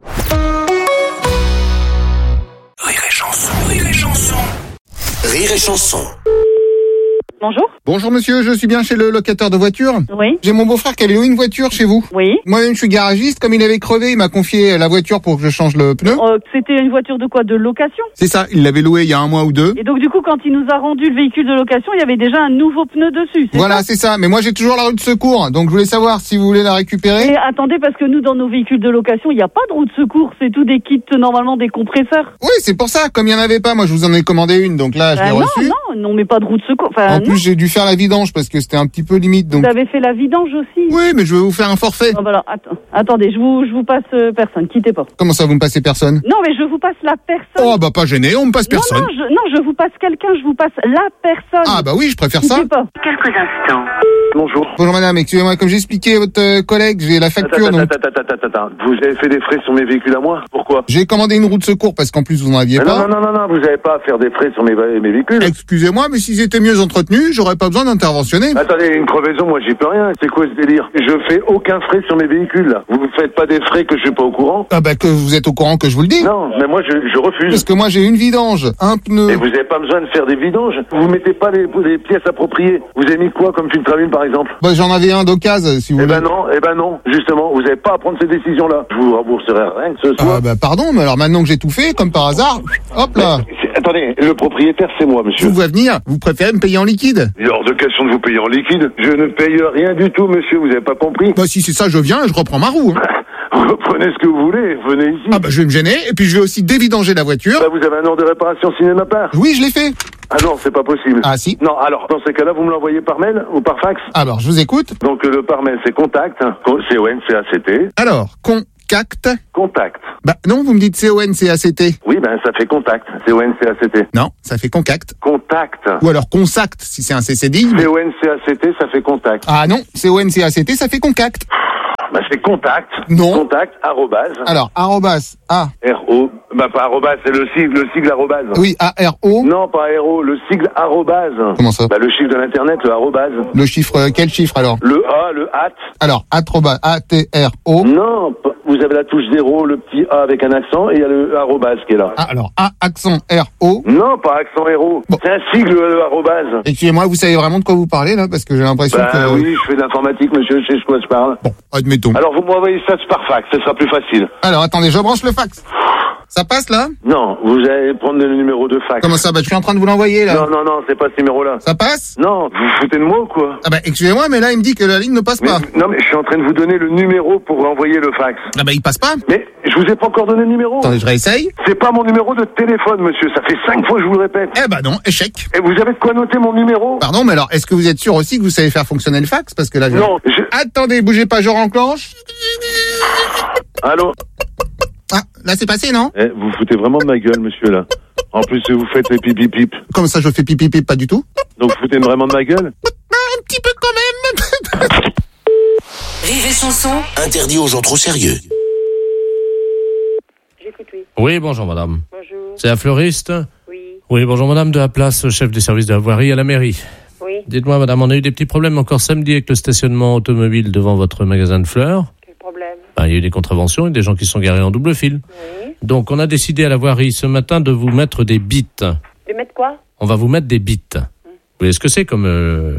Rire et chanson. Rire et chanson. Rire et chanson. Bonjour. Bonjour monsieur, je suis bien chez le locateur de voitures. Oui. J'ai mon beau-frère qui avait loué une voiture chez vous. Oui. Moi-même je suis garagiste, comme il avait crevé, il m'a confié la voiture pour que je change le pneu. C'était une voiture de quoi? De location? C'est ça, il l'avait loué il y a 1 mois ou 2. Et donc du coup, quand il nous a rendu le véhicule de location, il y avait déjà un nouveau pneu dessus. Voilà, c'est ça. Mais moi j'ai toujours la roue de secours, donc je voulais savoir si vous voulez la récupérer. Et attendez, parce que nous, dans nos véhicules de location, il n'y a pas de roue de secours, c'est tout des kits, normalement, des compresseurs. Oui, c'est pour ça, comme il n'y en avait pas, moi je vous en ai commandé une, donc là je l'ai reçue. Non, mais pas de roue de secours. Enfin, en plus j'ai dû faire la vidange parce que c'était un petit peu limite. Donc... Vous avez fait la vidange aussi? Oui, mais je vais vous faire un forfait. Oh, voilà, attendez, je vous passe personne, quittez pas. Comment ça, vous me passez personne? Non, mais je vous passe la personne. Oh bah pas gêné, on me passe personne. Non, je vous passe quelqu'un, je vous passe la personne. Ah bah oui, je préfère ça. Quittez pas. Quelques instants. Bonjour. Bonjour madame, excusez-moi, comme j'ai expliqué à votre collègue, j'ai la facture. Attends. Vous avez fait des frais sur mes véhicules à moi? Pourquoi? J'ai commandé une roue de secours parce qu'en plus vous n'en aviez pas. Non, vous n'avez pas à faire des frais sur mes véhicules. Excusez-moi, mais s'ils étaient mieux entretenus, j'aurais pas besoin d'interventionner. Attendez, une crevaison, moi j'y peux rien. C'est quoi ce délire? Je fais aucun frais sur mes véhicules, là. Vous ne faites pas des frais que je suis pas au courant? Ah bah que vous êtes au courant que je vous le dis. Non, mais moi je refuse. Parce que moi j'ai une vidange, un pneu. Et vous n'avez pas besoin de faire des vidanges. Vous mettez pas les pièces appropriées. Vous avez mis quoi comme filtre à huile par exemple? Bah j'en avais un d'occasion si vous voulez. Ben non, Eh ben non, justement, vous n'avez pas à prendre ces décisions-là. Je vous rembourserai rien que ce soit. Pardon, mais alors maintenant que j'ai tout fait, comme par hasard, hop là. Attendez, le propriétaire, c'est moi, monsieur. Vous venir, vous préférez me payer en liquide? Il est hors de question de vous payer en liquide. Je ne paye rien du tout, monsieur, vous avez pas compris? Bah si c'est ça, je viens et je reprends ma roue. Vous prenez ce que vous voulez, venez ici. Ah bah je vais me gêner, et puis je vais aussi dévidanger la voiture. Bah, vous avez un ordre de réparation signé de ma part? Oui, je l'ai fait. Ah non, c'est pas possible. Ah si. Non, alors, dans ces cas-là, vous me l'envoyez par mail ou par fax? Alors, je vous écoute. Donc, le par mail, c'est contact, C-O-N-C-A-C-T. Alors, contact. Contact. Bah non, vous me dites C-O-N-C-A-C-T. Oui, ben ça fait contact, C-O-N-C-A-C-T. Non, ça fait contact. Contact. Ou alors consact, si c'est un CCD. C-O-N-C-A-C-T, ça fait contact. Ah non, C-O-N-C-A-C-T, ça fait contact. Bah c'est contact. Non. Contact, arrobase. Alors, arrobase, A. R-O. Bah pas arrobase, c'est le sigle arrobase. Oui, A-R-O. Non, pas R-O, le sigle arrobase. Comment ça? Bah le chiffre de l'internet, le arrobase. Le chiffre, quel chiffre alors? Le A, le at. Alors, arobase, A-T-R-O. Non, vous avez la touche 0, le petit A avec un accent, et il y a le arrobase qui est là. Ah, alors, A, accent, R-O. Non, pas accent R-O. Bon. C'est un sigle, le arrobase. Excusez-moi, vous savez vraiment de quoi vous parlez, là? Parce que j'ai l'impression que... oui, je fais de l'informatique, monsieur, je sais de quoi je parle. Bon, admettons. Alors, vous m'envoyez ça par fax, ce sera plus facile. Alors, attendez, je branche le fax. Ça passe, là? Non, vous allez prendre le numéro de fax. Comment ça? Bah, je suis en train de vous l'envoyer, là. Non, c'est pas ce numéro-là. Ça passe? Non, vous vous foutez de moi ou quoi? Ah bah, excusez-moi, mais là, il me dit que la ligne ne passe pas. Non, mais je suis en train de vous donner le numéro pour envoyer le fax. Ah bah, il passe pas? Mais je vous ai pas encore donné le numéro. Attendez, je réessaye. C'est pas mon numéro de téléphone, monsieur. Ça fait 5 fois que je vous le répète. Eh bah non, échec. Et vous avez de quoi noter mon numéro? Pardon, mais alors, est-ce que vous êtes sûr aussi que vous savez faire fonctionner le fax? Parce que là, Non, Attendez, bougez pas, je renclenche. Allô? Ah, là, c'est passé, non? Vous foutez vraiment de ma gueule, monsieur, là. En plus, vous faites pipi pip. Comme ça, je fais pipi pip, pas du tout. Donc, vous foutez vraiment de ma gueule? Un petit peu quand même. Rire et chanson, interdit aux gens trop sérieux. J'écoute, oui. Oui, bonjour madame. Bonjour. C'est la fleuriste? Oui. Oui, bonjour madame, de la place, chef des services de la voirie à la mairie. Oui. Dites-moi madame, on a eu des petits problèmes encore samedi avec le stationnement automobile devant votre magasin de fleurs. Quel problème? Il y a eu des contraventions et des gens qui sont garés en double fil. Oui. Donc on a décidé à la voirie ce matin de vous mettre des bites. De mettre quoi? On va vous mettre des bites. Vous voyez ce que c'est comme...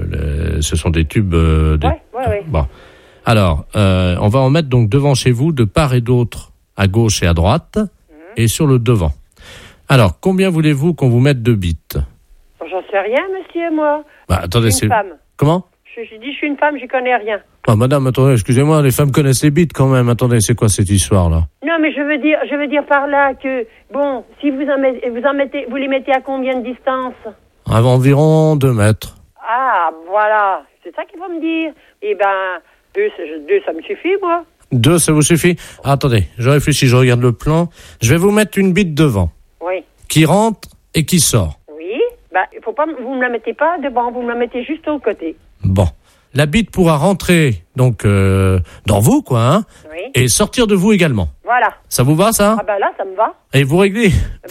ce sont des tubes... Ouais. Bon. Alors, on va en mettre donc devant chez vous, de part et d'autre, à gauche et à droite, et sur le devant. Alors, combien voulez-vous qu'on vous mette de bites? J'en sais rien, monsieur, moi. Attendez, je suis une femme. Comment? Je dis, je suis une femme, j'y connais rien. Madame, attendez, excusez-moi, les femmes connaissent les bites quand même. Attendez, c'est quoi cette histoire-là? Non, mais je veux dire par là que, bon, si vous les mettez à combien de distance? À environ 2 mètres. Ah, voilà. C'est ça qu'il faut me dire. Eh ben, 2, ça me suffit, moi. 2, ça vous suffit? Attendez, je réfléchis, je regarde le plan. Je vais vous mettre une bite devant. Oui. Qui rentre et qui sort. Oui. Faut pas, vous me la mettez pas devant, vous me la mettez juste au côté. Bon. La bite pourra rentrer, donc, dans vous, quoi, hein. Oui. Et sortir de vous également. Voilà. Ça vous va, ça? Ah là, ça me va. Et vous réglez?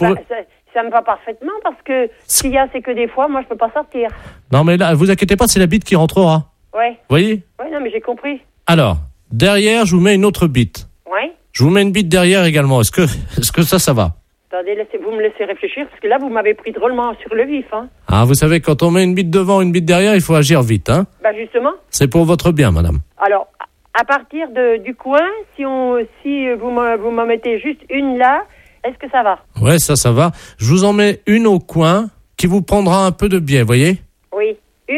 Ça me va parfaitement parce que s'il y a, c'est que des fois, moi, je peux pas sortir. Non, mais là, vous inquiétez pas, c'est la bite qui rentrera. Ouais. Vous voyez? Ouais, non, mais j'ai compris. Alors, derrière, je vous mets une autre bite. Ouais. Je vous mets une bite derrière également. Est-ce que ça va? Attendez, vous me laissez réfléchir parce que là, vous m'avez pris drôlement sur le vif, hein. Ah, vous savez, quand on met une bite devant, une bite derrière, il faut agir vite, hein. Justement. C'est pour votre bien, madame. Alors, à partir du coin, si vous m'en mettez juste une là, est-ce que ça va? Ouais, ça va. Je vous en mets une au coin qui vous prendra un peu de biais, voyez? Oui,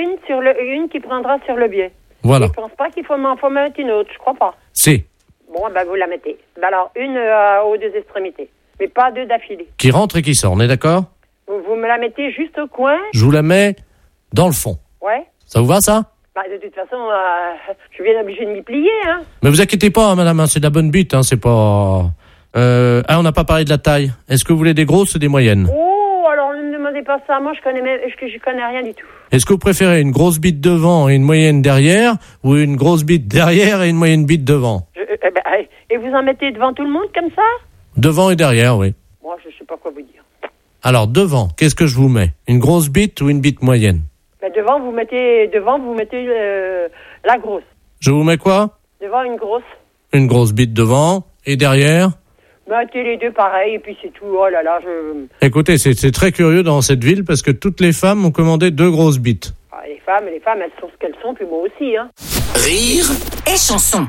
une qui prendra sur le biais. Voilà. Je pense pas qu'il faut mettre une autre, je crois pas. Si. Bon, vous la mettez. Alors, une aux 2 extrémités, mais pas 2 d'affilée. Qui rentre et qui sort, on est d'accord? Vous me la mettez juste au coin. Je vous la mets dans le fond. Ouais. Ça vous va, ça? De toute façon, je viens obligé de m'y plier, hein. Mais vous inquiétez pas, madame, c'est de la bonne bite, hein, c'est pas... on n'a pas parlé de la taille. Est-ce que vous voulez des grosses ou des moyennes? Oh, alors ne me demandez pas ça, moi je connais rien du tout. Est-ce que vous préférez une grosse bite devant et une moyenne derrière, ou une grosse bite derrière et une moyenne bite devant? Et vous en mettez devant tout le monde comme ça? Devant et derrière, oui. Moi, je sais pas quoi vous dire. Alors, devant, qu'est-ce que je vous mets? Une grosse bite ou une bite moyenne? Devant, vous mettez la grosse. Je vous mets quoi? Devant, une grosse. Une grosse bite devant, et derrière? Mettez les 2 pareil, et puis c'est tout. Oh là là, Écoutez, c'est très curieux dans cette ville, parce que toutes les femmes ont commandé 2 grosses bites. Les femmes, elles sont ce qu'elles sont, puis moi aussi, hein. Rire et chanson.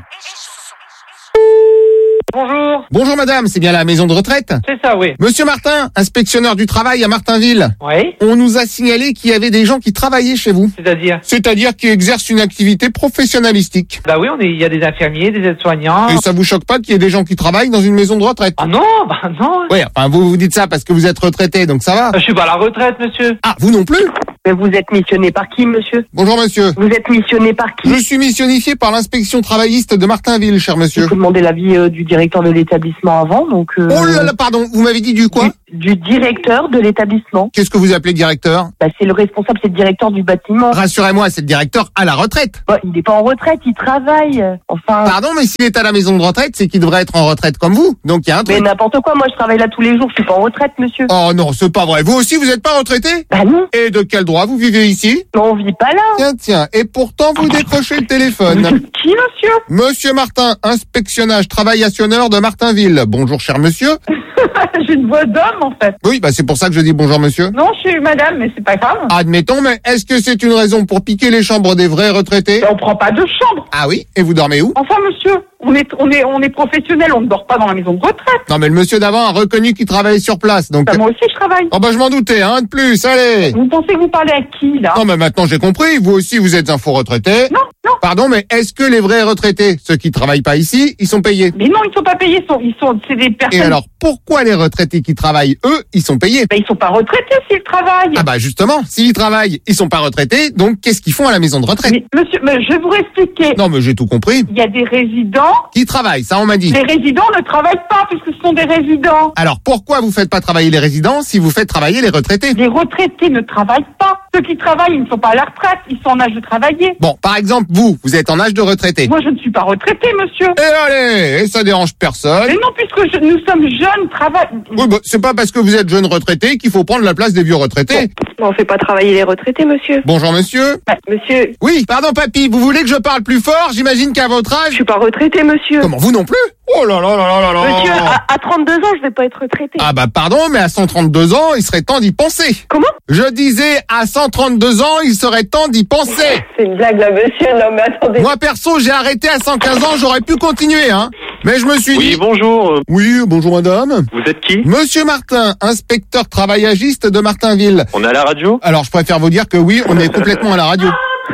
Bonjour. Bonjour madame, c'est bien la maison de retraite? C'est ça, oui. Monsieur Martin, inspectionneur du travail à Martinville. Oui. On nous a signalé qu'il y avait des gens qui travaillaient chez vous. C'est-à-dire qui exercent une activité professionnalistique. Bah oui, il y a des infirmiers, des aides-soignants. Et ça vous choque pas qu'il y ait des gens qui travaillent dans une maison de retraite? Ah non, bah non. Oui, enfin vous dites ça parce que vous êtes retraité, donc ça va. Je suis pas à la retraite, monsieur. Ah, vous non plus? Mais vous êtes missionné par qui, monsieur? Bonjour monsieur. Vous êtes missionné par qui? Je suis missionnifié par l'inspection travailliste de Martinville, cher monsieur. Il faut demander l'avis du directeur de l'établissement avant, donc... Oh là là, pardon, vous m'avez dit du quoi? Du directeur de l'établissement. Qu'est-ce que vous appelez directeur? Bah, c'est le responsable, c'est le directeur du bâtiment. Rassurez-moi, c'est le directeur à la retraite. Bah, il n'est pas en retraite, il travaille. Enfin... Pardon, mais s'il est à la maison de retraite, c'est qu'il devrait être en retraite comme vous. Donc il y a un truc. Mais n'importe quoi, moi je travaille là tous les jours, je suis pas en retraite, monsieur. Oh non, c'est pas vrai. Vous aussi, vous êtes pas retraité? Bah non. Et de quel droit vous vivez ici? Non, on vit pas là. Tiens, et pourtant vous décrochez le téléphone. Qui, monsieur? Monsieur Martin, inspectionnage travaillationneur de Martinville. Bonjour, cher monsieur. J'ai une voix d'homme, en fait. Oui, bah c'est pour ça que je dis bonjour, monsieur. Non, je suis madame, mais c'est pas grave. Admettons, mais est-ce que c'est une raison pour piquer les chambres des vrais retraités? On prend pas de chambre. Ah oui? Et vous dormez où? Enfin, monsieur, on est professionnel, on ne dort pas dans la maison de retraite. Non, mais le monsieur d'avant a reconnu qu'il travaillait sur place, donc... Bah, moi aussi, je travaille. Oh bah je m'en doutais, hein, de plus, allez. Vous pensez que vous parlez à qui, là? Non, mais maintenant j'ai compris, vous aussi vous êtes un faux retraité. Non. Pardon, mais est-ce que les vrais retraités, ceux qui travaillent pas ici, ils sont payés? Mais non, ils sont pas payés, c'est des personnes... Et alors, pourquoi les retraités qui travaillent, eux, ils sont payés? Bah, ils sont pas retraités s'ils travaillent. Ah bah justement, s'ils travaillent, ils sont pas retraités, donc qu'est-ce qu'ils font à la maison de retraite? Mais monsieur, je vais vous expliquer. Non, mais j'ai tout compris. Il y a des résidents... Qui travaillent, ça on m'a dit. Les résidents ne travaillent pas puisque ce sont des résidents. Alors pourquoi vous faites pas travailler les résidents si vous faites travailler les retraités? Les retraités ne travaillent pas. Ceux qui travaillent, ils ne sont pas à la retraite, ils sont en âge de travailler. Bon, par exemple, vous êtes en âge de retraité. Moi, je ne suis pas retraité, monsieur. Et allez, et ça dérange personne. Mais non, puisque nous sommes jeunes, travaillons... Oui, bah, c'est pas parce que vous êtes jeune retraité qu'il faut prendre la place des vieux retraités. On fait pas travailler les retraités, monsieur. Bonjour, monsieur. Monsieur. Oui, pardon, papy, vous voulez que je parle plus fort? J'imagine qu'à votre âge... Je suis pas retraité, monsieur. Comment, vous non plus? Oh là là là là là là. Monsieur, à 32 ans, je vais pas être retraité. Ah bah pardon, mais à 132 ans, il serait temps d'y penser. Comment? Je disais, à 132 ans, il serait temps d'y penser. C'est une blague là, monsieur. Non, mais attendez. Moi, perso, j'ai arrêté à 115 ans, j'aurais pu continuer, hein. Mais je me suis dit... Oui, bonjour. Oui, bonjour madame. Vous êtes qui? Monsieur Martin, inspecteur travaillagiste de Martinville. On est à la radio? Alors, je préfère vous dire que oui, on est complètement à la radio.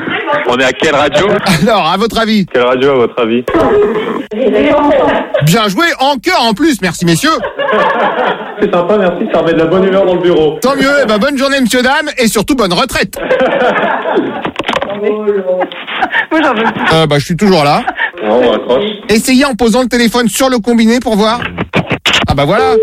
On est à quelle radio? Alors, à votre avis? Quelle radio, à votre avis? Bien joué, en cœur en plus, merci messieurs. C'est sympa, merci, ça remet de la bonne humeur dans le bureau. Tant mieux, eh ben, bonne journée monsieur, dame, et surtout bonne retraite. Moi, j'en veux plus. Bah, je suis toujours là. Non, on raccroche. Essayez en posant le téléphone sur le combiné pour voir. Ah bah voilà.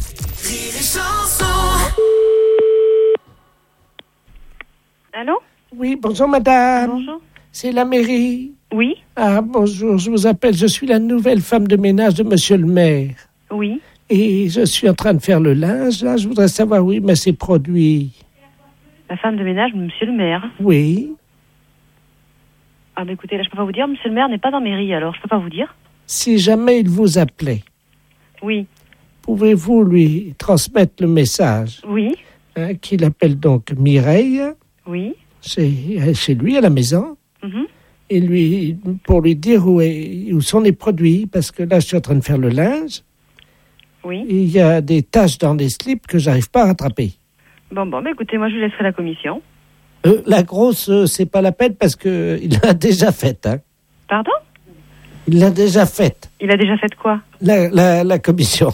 Allô? Oui, bonjour madame. Bonjour. C'est la mairie. Oui. Ah, bonjour, je vous appelle. Je suis la nouvelle femme de ménage de monsieur le maire. Oui. Et je suis en train de faire le linge. Là, je voudrais savoir où il met ses produits. La femme de ménage, monsieur le maire. Oui. Ah bah écoutez, là je peux pas vous dire, monsieur le maire n'est pas dans mairie, alors je peux pas vous dire. Si jamais il vous appelait, Oui. pouvez-vous lui transmettre le message Oui. qu'il appelle donc Mireille, Oui. chez lui à la maison, Mhm. et pour lui dire où sont les produits, parce que là je suis en train de faire le linge. Oui. Et il y a des taches dans les slips que j'arrive pas à rattraper. Bon, bah écoutez, moi je lui laisserai la commission. La grosse, c'est pas la peine parce que il l'a déjà faite. Hein. Pardon? Il l'a déjà faite. Il a déjà fait quoi? La commission.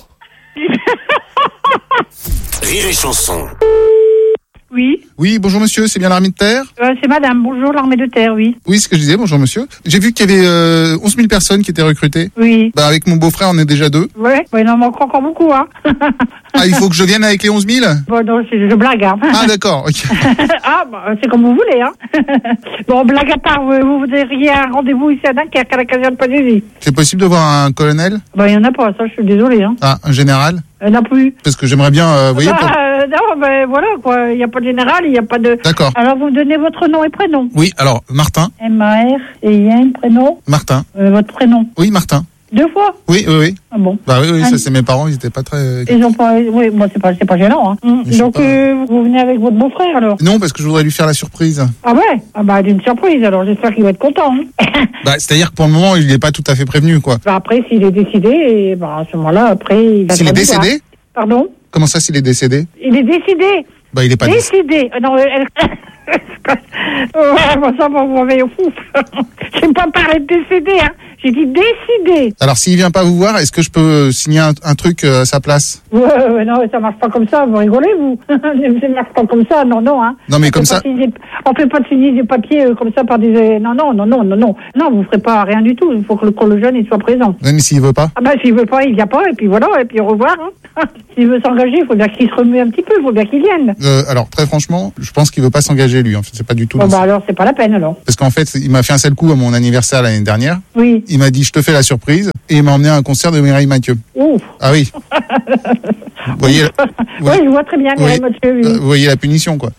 Rire et chanson. Oui. Oui, bonjour monsieur, c'est bien l'armée de terre? C'est madame, bonjour, l'armée de terre, oui. Oui, c'est ce que je disais, bonjour monsieur. J'ai vu qu'il y avait 11 000 personnes qui étaient recrutées. Oui. Bah avec mon beau-frère, on est déjà 2. Ouais, il en manque encore beaucoup, hein. Ah, il faut que je vienne avec les 11 000? Bon, non, je blague, hein. Ah d'accord, ok. Ah, bah, c'est comme vous voulez, hein. Bon, blague à part, vous voudriez un rendez-vous ici à Dunkerque, à la caserne Pontivy. C'est possible de voir un colonel? Bah, il y en a pas, ça, je suis désolée, hein. Ah, un général? Il n'y en a plus. Parce que j'aimerais bien, vous voyez... Non, ben voilà, quoi. Il n'y a pas de général, il n'y a pas de... D'accord. Alors, vous me donnez votre nom et prénom? Oui, alors, Martin. M-A-R, et il y a un prénom? Martin. Votre prénom? Oui, Martin. 2 fois? Oui, oui, oui. Ah bon? Bah oui, ça c'est mes parents, ils étaient pas très... Ils ont pas... Oui, moi c'est pas gênant, hein. Donc vous venez avec votre beau-frère alors? Non, parce que je voudrais lui faire la surprise. Ah ouais? Ah bah d'une surprise, alors j'espère qu'il va être content. Hein. Bah c'est-à-dire que pour le moment, il n'est pas tout à fait prévenu, quoi. Bah après, s'il est décidé, et bah à ce moment-là, après... Il va s'il est décédé? voir. Pardon? Comment ça, s'il est décédé? Il est décidé. Bah il est pas décidé. Non, elle... ouais, bon, ça va, vous m'avez au fou. J'ai pas parlé de décédé, hein. J'ai dit décidé. Alors s'il vient pas vous voir, est-ce que je peux signer un truc à sa place? Ouais, non, ça marche pas comme ça, vous rigolez, vous. Ça marche pas comme ça, non, hein. Non, mais comme ça... On fait pas de signer des papiers comme ça par des... Non, vous ferez pas rien du tout. Il faut que le jeune, il soit présent. Oui, mais s'il veut pas? Ah bah, s'il veut pas, il vient pas, et puis voilà, et puis au revoir, hein. S'il veut s'engager, il faut bien qu'il se remue un petit peu, il faut bien qu'il vienne. Alors, très franchement, je pense qu'il veut pas s'engager, lui. En fait, c'est pas du tout... Bon, bah alors, c'est pas la peine, alors. Parce qu'en fait, il m'a fait un seul coup à mon anniversaire l'année dernière. Oui. Il m'a dit, je te fais la surprise, et il m'a emmené à un concert de Mireille Mathieu. Ouf. Ah oui. Vous voyez, oui, je vois très bien, Mireille Mathieu, oui. Vous voyez la punition, quoi.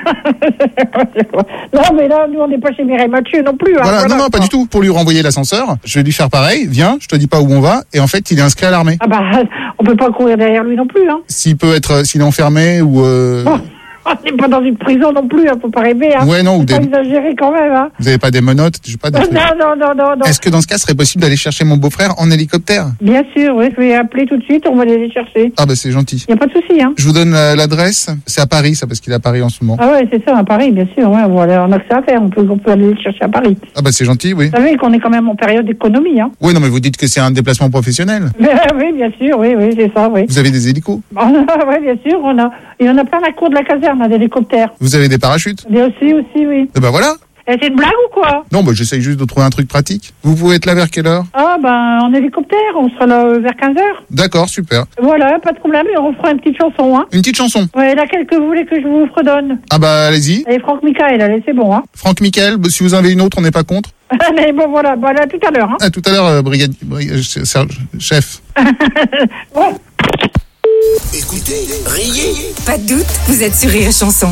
Non, mais là, nous, on n'est pas chez Mireille Mathieu non plus. Hein, voilà, non, pas du tout. Pour lui renvoyer l'ascenseur, je vais lui faire pareil. Viens, je te dis pas où on va. Et en fait, il est inscrit à l'armée. Ah bah, on peut pas courir derrière lui non plus, hein. S'il est enfermé ou... Bon. On n'est pas dans une prison non plus, hein, faut pas rêver. Hein. Ouais, non, ou pas exagérer quand même. Hein. Vous n'avez pas des menottes, je sais pas. Non. Est-ce que dans ce cas, ce serait possible d'aller chercher mon beau-frère en hélicoptère? Bien sûr, oui, je vais appeler tout de suite, on va aller les chercher. Ah bah c'est gentil. Il n'y a pas de souci, hein. Je vous donne l'adresse. C'est à Paris, ça, parce qu'il est à Paris en ce moment. Ah ouais, c'est ça, à Paris, bien sûr. Ouais, on a que ça à faire, on peut aller les chercher à Paris. Ah bah c'est gentil, oui. Vous savez qu'on est quand même en période d'économie, hein. Oui, non, mais vous dites que c'est un déplacement professionnel. Oui, bien sûr, oui, c'est ça, oui. Vous avez des hélicos? Oui, bien sûr, il y en a plein à la cour de la caserne, d'hélicoptères. Vous avez des parachutes? Bien aussi, oui. Et ben voilà. C'est une blague ou quoi? Non, bah j'essaye juste de trouver un truc pratique. Vous pouvez être là vers quelle heure? Ah ben en hélicoptère, on sera là vers 15h. D'accord, super. Voilà, pas de problème, on fera une petite chanson, hein. Une petite chanson? Ouais, laquelle que vous voulez que je vous redonne? Ah bah allez-y. Allez, Franck Michael, allez, c'est bon, hein. Franck Michael, si vous en avez une autre, on n'est pas contre. Allez, bon voilà, bah là tout à l'heure, hein. À tout à l'heure, chef. Ouais. Écoutez, riez. Pas de doute, vous êtes sur Rire et Chanson.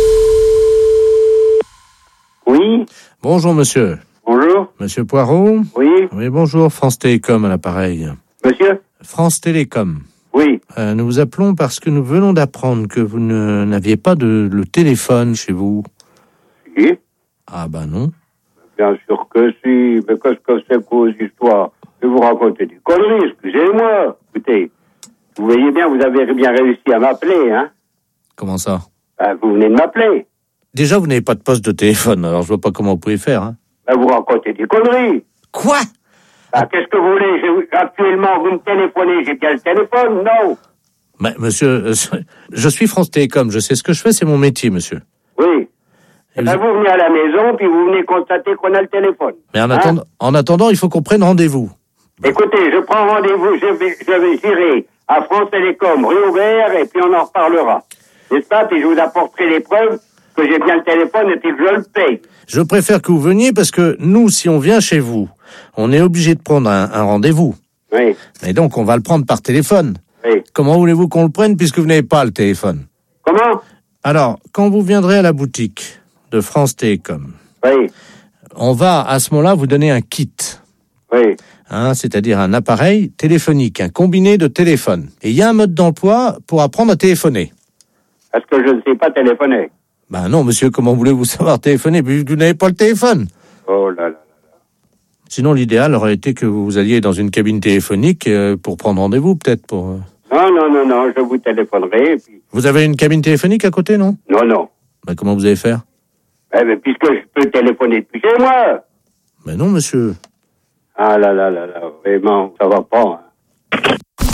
Oui. Bonjour, monsieur. Bonjour. Monsieur Poirot? Oui. Oui, bonjour, France Télécom à l'appareil. Monsieur? France Télécom. Oui. Nous vous appelons parce que nous venons d'apprendre que vous n'aviez pas le téléphone chez vous. Si. Ah bah non. Bien sûr que si, mais qu'est-ce que c'est que vos histoires? Je vais vous raconter des conneries, excusez-moi. Écoutez, vous voyez bien, vous avez bien réussi à m'appeler, hein? Comment ça? Vous venez de m'appeler. Déjà, vous n'avez pas de poste de téléphone, alors je vois pas comment vous pouvez faire, hein. Vous racontez des conneries. Quoi? Qu'est-ce que vous voulez? Actuellement, vous me téléphonez, j'ai bien le téléphone, non? Mais, monsieur, je suis France Télécom, je sais ce que je fais, c'est mon métier, monsieur. Oui. Vous venez à la maison, puis vous venez constater qu'on a le téléphone. Mais en attendant, il faut qu'on prenne rendez-vous. Écoutez, je prends rendez-vous, j'irai à France Télécom, rue Aubert, et puis on en reparlera. N'est-ce pas? Puis je vous apporterai les preuves que j'ai bien le téléphone et que je le paye. Je préfère que vous veniez parce que nous, si on vient chez vous, on est obligé de prendre un rendez-vous. Oui. Et donc, on va le prendre par téléphone. Oui. Comment voulez-vous qu'on le prenne puisque vous n'avez pas le téléphone? Comment? Alors, quand vous viendrez à la boutique de France Télécom, oui, on va à ce moment-là vous donner un kit. Oui. C'est-à-dire un appareil téléphonique, un combiné de téléphone. Et il y a un mode d'emploi pour apprendre à téléphoner. Est-ce que je ne sais pas téléphoner? Ben non, monsieur, comment voulez-vous savoir téléphoner puisque vous n'avez pas le téléphone? Oh là là. Sinon, l'idéal aurait été que vous alliez dans une cabine téléphonique pour prendre rendez-vous, peut-être pour... Non, je vous téléphonerai. Puis... Vous avez une cabine téléphonique à côté, non? Non. Ben comment vous allez faire? Mais puisque je peux téléphoner depuis chez moi. Ben non, monsieur. Ah là, vraiment, ça va pas. Hein.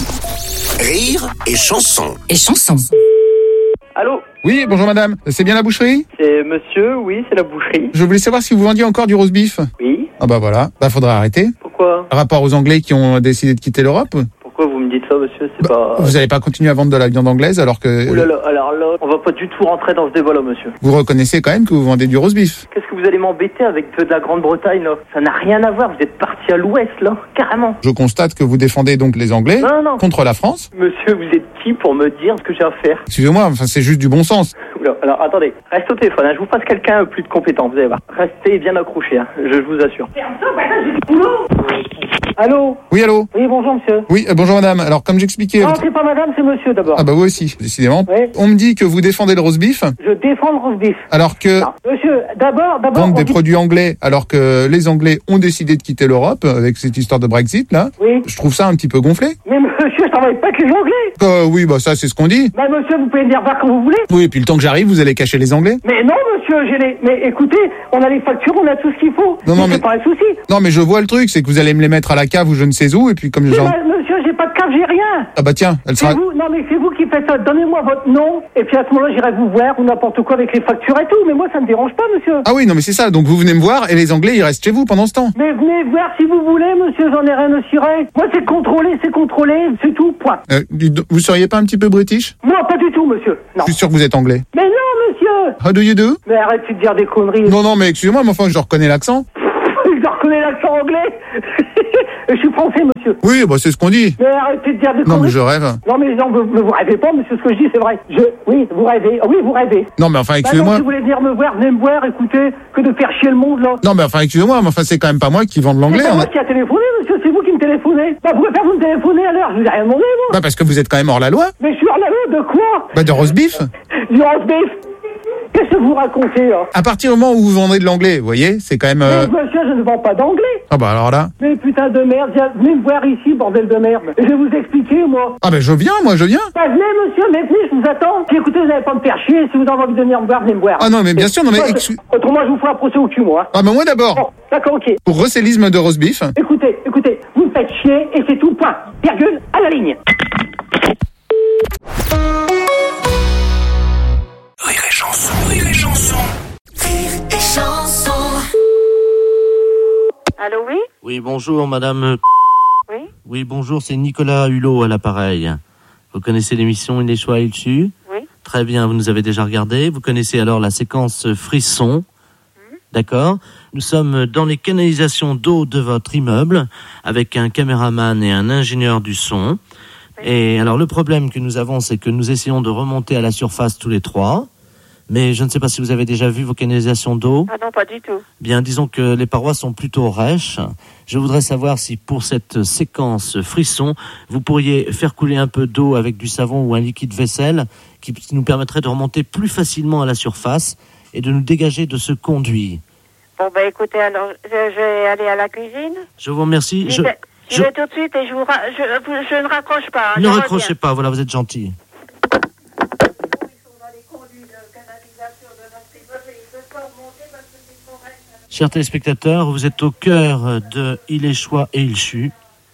Rire et chanson. Allô? Oui, bonjour madame. C'est bien la boucherie? C'est monsieur, oui, c'est la boucherie. Je voulais savoir si vous vendiez encore du roast beef. Oui. Ah bah voilà, faudra arrêter. Pourquoi? Par rapport aux Anglais qui ont décidé de quitter l'Europe. Pourquoi vous me dites ça, monsieur? C'est pas... Vous n'allez pas continuer à vendre de la viande anglaise alors que... Ouh là là, alors là, on va pas du tout rentrer dans ce débat là, monsieur. Vous reconnaissez quand même que vous vendez du roast beef. Qu'est-ce que vous allez m'embêter avec de la Grande-Bretagne, là? Ça n'a rien à voir, vous êtes parti à l'ouest, là, carrément. Je constate que vous défendez donc les Anglais non. contre la France. Monsieur, vous êtes qui pour me dire ce que j'ai à faire? Excusez-moi, c'est juste du bon sens. Oula, alors attendez, reste au téléphone, hein, je vous passe quelqu'un plus de compétent, vous allez voir. Restez bien accrochés, hein, je vous assure. Allô? Oui, allô? Oui, bonjour monsieur. Oui, bonjour madame. Alors, comme j'expliquais... Non, c'est pas madame, c'est monsieur d'abord. Ah bah vous aussi, décidément. Oui. On me dit que vous défendez le roast beef, Je défends le roast beef. alors que... Non, monsieur, d'abord... Vendre des produits anglais, alors que les Anglais ont décidé de quitter l'Europe, avec cette histoire de Brexit, là. Oui. Je trouve ça un petit peu gonflé. Mais monsieur, je travaille pas avec les Anglais. Oui, bah ça, c'est ce qu'on dit. Bah monsieur, vous pouvez venir voir quand vous voulez. Oui, et puis le temps que j'arrive, vous allez cacher les Anglais. Mais non monsieur, j'ai les... Mais écoutez, on a les factures, on a tout ce qu'il faut. Non, mais... c'est pas un souci. Non, mais je vois le truc, c'est que vous allez me les mettre à la cave ou je ne sais où, et puis comme Mais genre... monsieur, j'ai pas de cave, j'ai rien. Ah bah tiens, elle sera... C'est vous, non mais c'est vous qui faites ça. Donnez-moi votre nom et puis à ce moment-là j'irai vous voir ou n'importe quoi avec les factures et tout. Mais moi ça me dérange pas monsieur. Ah oui, non mais c'est ça, donc vous venez me voir et les Anglais ils restent chez vous pendant ce temps. Mais venez voir si vous voulez monsieur, j'en ai rien à cirer. Moi c'est contrôlé, c'est tout, point. Vous seriez pas un petit peu british? Moi pas du tout monsieur, non. Je suis sûr que vous êtes anglais. Mais non monsieur. How do you do? Mais arrête de dire des conneries. Non mais excusez-moi, mais enfin je reconnais l'accent. Je reconnais l'accent anglais. Je suis français monsieur. Oui, bah c'est ce qu'on dit. Mais arrêtez de dire des conneries. Non mais je rêve. Non mais non, vous rêvez pas monsieur, ce que je dis c'est vrai. Oui, vous rêvez. Oui, vous rêvez. Non mais enfin Bah excusez-moi. non, si vous voulez venir me voir, venez me voir, écoutez, que de faire chier le monde là. Non mais enfin excusez-moi, mais enfin c'est quand même pas moi qui vends de l'anglais. C'est pas moi qui a téléphoné monsieur, c'est vous qui me téléphonez. Bah pourquoi faire vous me téléphoner à l'heure? Je vous ai rien demandé moi. Bah parce que vous êtes quand même hors la loi. Mais je suis hors la loi de quoi? Bah de roast beef. Du roast beef. Qu'est-ce que vous racontez là? À partir du moment où vous vendez de l'anglais, vous voyez, c'est quand même... Mais monsieur, je ne vends pas d'anglais. Ah bah alors là... Mais putain de merde, venez me voir ici, bordel de merde. Je vais vous expliquer, moi. Ah bah je viens. Bah venez monsieur, mais venez, je vous attends. Si écoutez, vous n'allez pas me faire chier, si vous avez envie de venir me voir, venez me voir. Ah non mais bien sûr, non mais... Autrement, je vous ferai un procès au cul, moi. Ah bah moi d'abord. Bon, d'accord, ok. Pour recélisme de roast beef. Écoutez, vous me faites chier et c'est tout, point. Virgule, à la ligne. Rire et chanson, rire et chanson. Rire et chanson. Allô, oui? Oui, bonjour, madame. Oui? Oui, bonjour, c'est Nicolas Hulot à l'appareil. Vous connaissez l'émission Il est choix, il su? Oui. Très bien, vous nous avez déjà regardé. Vous connaissez alors la séquence frisson. D'accord. Nous sommes dans les canalisations d'eau de votre immeuble avec un caméraman et un ingénieur du son. Et alors le problème que nous avons, c'est que nous essayons de remonter à la surface tous les trois. Mais je ne sais pas si vous avez déjà vu vos canalisations d'eau. Ah non, pas du tout. Bien, disons que les parois sont plutôt rêches. Je voudrais savoir si pour cette séquence frisson, vous pourriez faire couler un peu d'eau avec du savon ou un liquide vaisselle qui nous permettrait de remonter plus facilement à la surface et de nous dégager de ce conduit. Bon, bah écoutez, alors, je vais aller à la cuisine. Je vous remercie. Je vais tout de suite et je ne raccroche pas. Hein, ne raccrochez pas, voilà, vous êtes gentil. Chers téléspectateurs, vous êtes au cœur de Il est choix et il chut.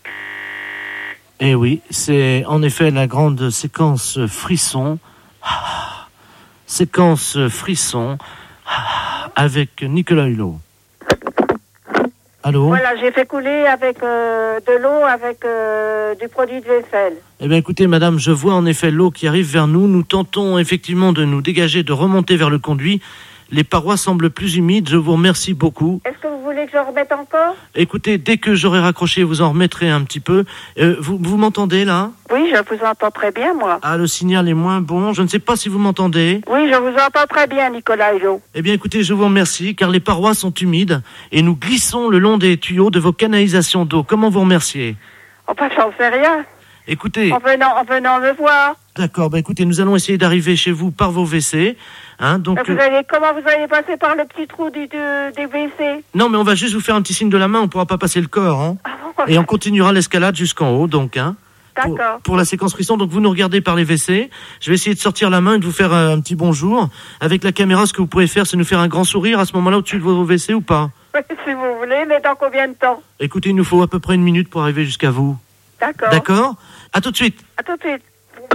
Et oui, c'est en effet la grande séquence frisson. Séquence frisson avec Nicolas Hulot. Allô? Voilà, j'ai fait couler avec de l'eau avec du produit de vaisselle. Eh bien écoutez madame, je vois en effet l'eau qui arrive vers nous. Nous tentons effectivement de nous dégager, de remonter vers le conduit. Les parois semblent plus humides, je vous remercie beaucoup. Est-ce que vous voulez que je remette encore? Écoutez, dès que j'aurai raccroché, vous en remettrez un petit peu. Vous m'entendez là? Oui, je vous entends très bien, moi. Ah, le signal est moins bon, je ne sais pas si vous m'entendez. Oui, je vous entends très bien, Nicolas Hulot. Eh bien écoutez, je vous remercie, car les parois sont humides et nous glissons le long des tuyaux de vos canalisations d'eau. Comment vous remercier? Enfin, j'en sais rien. Écoutez... En venant me voir. D'accord, écoutez, nous allons essayer d'arriver chez vous par vos WC. Hein, donc, comment vous allez passer par le petit trou des WC? Non, mais on va juste vous faire un petit signe de la main, on ne pourra pas passer le corps. Hein. Et on continuera l'escalade jusqu'en haut, donc. Hein, d'accord. Pour la séquence frisson, donc vous nous regardez par les WC. Je vais essayer de sortir la main et de vous faire un petit bonjour. Avec la caméra, ce que vous pouvez faire, c'est nous faire un grand sourire à ce moment-là au-dessus de vos WC ou pas? Oui, si vous voulez, mais dans combien de temps? Écoutez, il nous faut à peu près 1 minute pour arriver jusqu'à vous. D'accord. D'accord? À tout de suite. À tout de suite.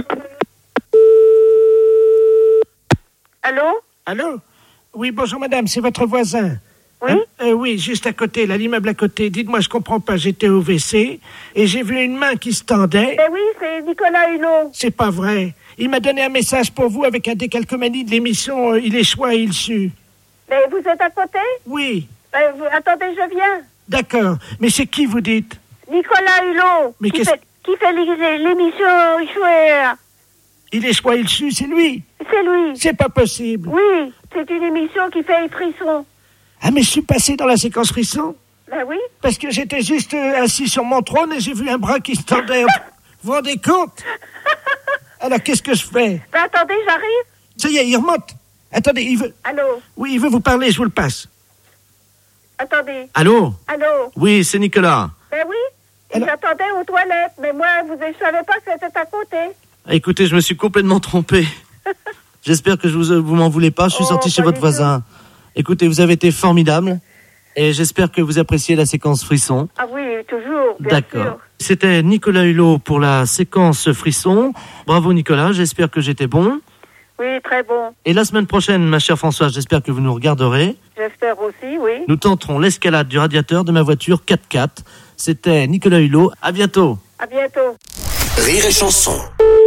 Allô? Allô? Oui, bonjour madame, c'est votre voisin. Oui? Oui, juste à côté, là, l'immeuble à côté. Dites-moi, je comprends pas, j'étais au WC et j'ai vu une main qui se tendait. Ben oui, c'est Nicolas Hulot. C'est pas vrai. Il m'a donné un message pour vous avec un décalcomanie de l'émission Il est choix et il sue. Mais vous êtes à côté? Oui. Attendez, je viens. D'accord, mais c'est qui vous dites? Nicolas Hulot. Mais qui fait l'émission Chouer. Il est choix, il sue, c'est lui. c'est lui. C'est pas possible. Oui, c'est une émission qui fait les frissons. Ah, mais je suis passé dans la séquence frisson. Ben oui. Parce que j'étais juste assis sur mon trône et j'ai vu un bras qui se tendait. Vous vous rendez compte? Alors, qu'est-ce que je fais? Ben attendez, j'arrive. Ça y est, il remonte. Attendez, il veut... Allô? Oui, il veut vous parler, je vous le passe. Attendez. Allô? Allô? Oui, c'est Nicolas. Ben oui. Et j'attendais aux toilettes, mais moi, je savais pas que c'était à côté. Écoutez, je me suis complètement trompé. J'espère que vous m'en voulez pas. Je suis sorti chez votre voisin. Écoutez, vous avez été formidable. Et j'espère que vous appréciez la séquence frisson. Ah oui, toujours, bien D'accord. sûr. C'était Nicolas Hulot pour la séquence frisson. Bravo Nicolas, j'espère que j'étais bon. Oui, très bon. Et la semaine prochaine, ma chère Françoise, j'espère que vous nous regarderez. J'espère aussi, oui. Nous tenterons l'escalade du radiateur de ma voiture 4x4. C'était Nicolas Hulot. À bientôt. À bientôt. Rire et chanson.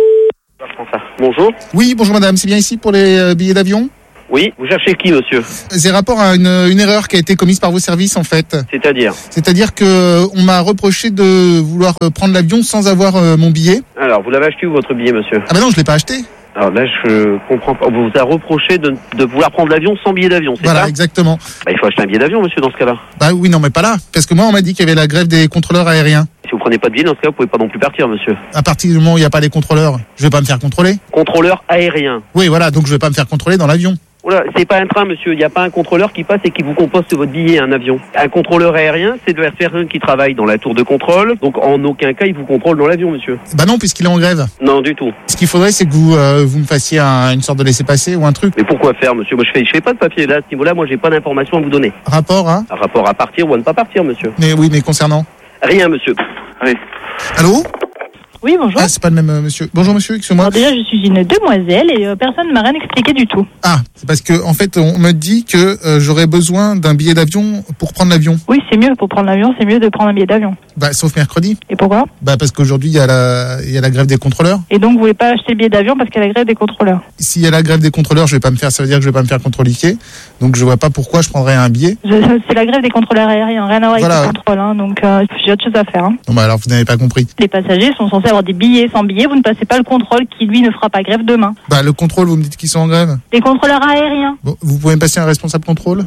Bonjour. Oui, bonjour madame, c'est bien ici pour les billets d'avion ? Oui, vous cherchez qui, monsieur? C'est rapport à une erreur qui a été commise par vos services, en fait. C'est-à-dire que on m'a reproché de vouloir prendre l'avion sans avoir mon billet. Alors, vous l'avez acheté où, votre billet, monsieur? Ah bah non, je l'ai pas acheté. Alors là, je comprends pas. On vous a reproché de vouloir prendre l'avion sans billet d'avion, c'est ça? Voilà, exactement. Bah, il faut acheter un billet d'avion, monsieur, dans ce cas-là. Bah oui, non, mais pas là. Parce que moi, on m'a dit qu'il y avait la grève des contrôleurs aériens. Si vous prenez pas de billet, dans ce cas, vous pouvez pas non plus partir, monsieur. À partir du moment où il n'y a pas les contrôleurs, je vais pas me faire contrôler. Contrôleur aérien. Oui, voilà, donc je vais pas me faire contrôler dans l'avion. Oula, c'est pas un train, monsieur. Il n'y a pas un contrôleur qui passe et qui vous composte votre billet, un avion. Un contrôleur aérien, c'est de la personne qui travaille dans la tour de contrôle. Donc, en aucun cas, il vous contrôle dans l'avion, monsieur. Bah non, puisqu'il est en grève. Non, du tout. Ce qu'il faudrait, c'est que vous me fassiez une sorte de laissez-passer ou un truc. Mais pourquoi faire, monsieur? Moi, je fais pas de papier là. À ce niveau-là, moi, j'ai pas d'informations à vous donner. Rapport à? Un rapport à partir ou à ne pas partir, monsieur. Mais oui, mais concernant? Rien, monsieur. Oui. Allô? Oui, bonjour. Ah, c'est pas le même monsieur. Bonjour monsieur, excusez-moi. Alors déjà, je suis une demoiselle et personne ne m'a rien expliqué du tout. Ah, c'est parce que en fait, on me dit que j'aurais besoin d'un billet d'avion pour prendre l'avion. Oui, c'est mieux pour prendre l'avion, c'est mieux de prendre un billet d'avion. Bah, sauf mercredi. Et pourquoi? Bah, parce qu'aujourd'hui, il y a la grève des contrôleurs. Et donc, vous voulez pas acheter le billet d'avion parce qu'il y a la grève des contrôleurs? S'il y a la grève des contrôleurs, ça veut dire que je vais pas me faire contrôlifier. Donc, je vois pas pourquoi je prendrais un billet. C'est la grève des contrôleurs aériens, rien à voir avec Voilà. le contrôle, hein, donc j'ai autre chose à faire. Hein. Non, bah alors, vous n'avez pas compris. Les passagers sont censés avoir des billets. Sans billets, vous ne passez pas le contrôle qui, lui, ne fera pas grève demain. Bah, le contrôle, vous me dites qu'ils sont en grève. Les contrôleurs aériens. Bon, vous pouvez me passer un responsable contrôle?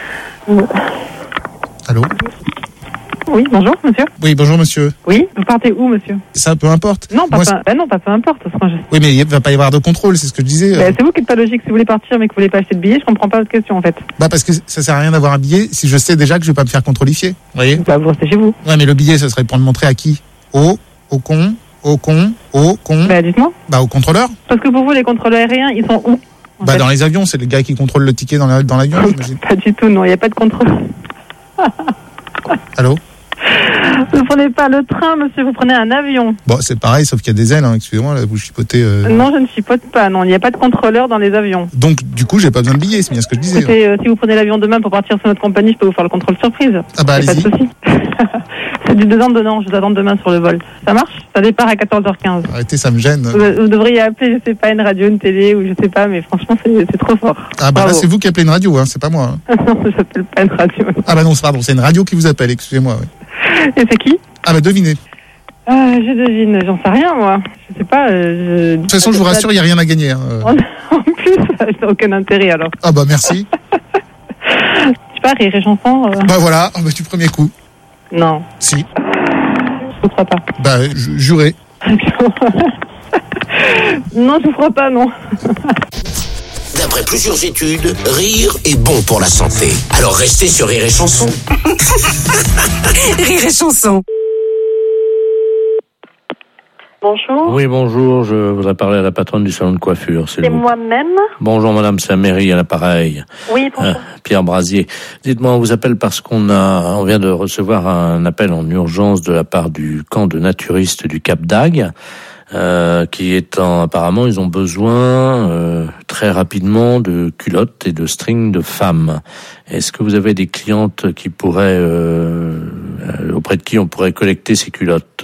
Allô? Oui, bonjour, monsieur. Oui, bonjour, monsieur. Oui, vous partez où, monsieur? Ça, peu importe. Non, Moi, pas peu importe. Oui, mais il va pas y avoir de contrôle, c'est ce que je disais. C'est vous qui n'êtes pas logique. Si vous voulez partir mais que vous voulez pas acheter de billet, je comprends pas votre question, en fait. Bah, parce que ça sert à rien d'avoir un billet si je sais déjà que je vais pas me faire contrôlifier. Vous voyez? Bah, vous restez chez vous. Ouais, mais le billet, ça serait pour le montrer à qui? Au con. Bah, dites-moi. Bah, au contrôleur. Parce que pour vous, les contrôleurs aériens, ils sont où? Bah, dans les avions, c'est les gars qui contrôlent le ticket dans l'avion, j'imagine. Pas du tout, non, il n'y a pas de contrôle. Allô? Vous prenez pas le train, monsieur, vous prenez un avion. Bon, c'est pareil, sauf qu'il y a des ailes, hein. Excusez-moi, là, vous chipotez. Non, je ne chipote pas, non, il n'y a pas de contrôleur dans les avions. Donc, du coup, j'ai pas besoin de billet, c'est bien ce que je disais. Écoutez, si vous prenez l'avion demain pour partir sur notre compagnie, je peux vous faire le contrôle surprise. Ah bah, Y a pas de allez-y. souci. C'est du donnant, je vous attends demain sur le vol. Ça marche? Ça départ à 14h15. Arrêtez, ça me gêne. Vous devriez appeler, je sais pas, une radio, une télé, ou je sais pas, mais franchement, c'est trop fort. Ah bah Bravo. là, c'est vous qui appelez une radio, hein, c'est pas moi. Hein. Non, j'appelle pas une radio. Ah bah non, pardon, c'est une radio qui vous appelle, excusez-moi. Ouais. Et c'est qui? Ah bah devinez. Je devine, j'en sais rien, moi. Je sais pas. De toute façon, je vous rassure, il n'y a rien à gagner. Hein. En plus, ça n'a aucun intérêt, alors. Ah bah merci. Je sais pas, Rire et Chanson. Bah voilà, bah, du premier coup. Non. Si. Je ne crois pas. Bah, juré. Non, je ne crois pas, non. D'après plusieurs études, rire est bon pour la santé. Alors restez sur Rire et Chanson. Rire et chanson. Bonjour. Oui, bonjour, je voudrais parler à la patronne du salon de coiffure. C'est moi-même. Bonjour madame, c'est Améry à l'appareil. Oui, bonjour. Pierre Brasier. Dites-moi, on vous appelle parce qu'on vient de recevoir un appel en urgence de la part du camp de naturistes du Cap d'Agde, apparemment ils ont besoin très rapidement de culottes et de strings de femmes. Est-ce que vous avez des clientes qui pourraient auprès de qui on pourrait collecter ces culottes?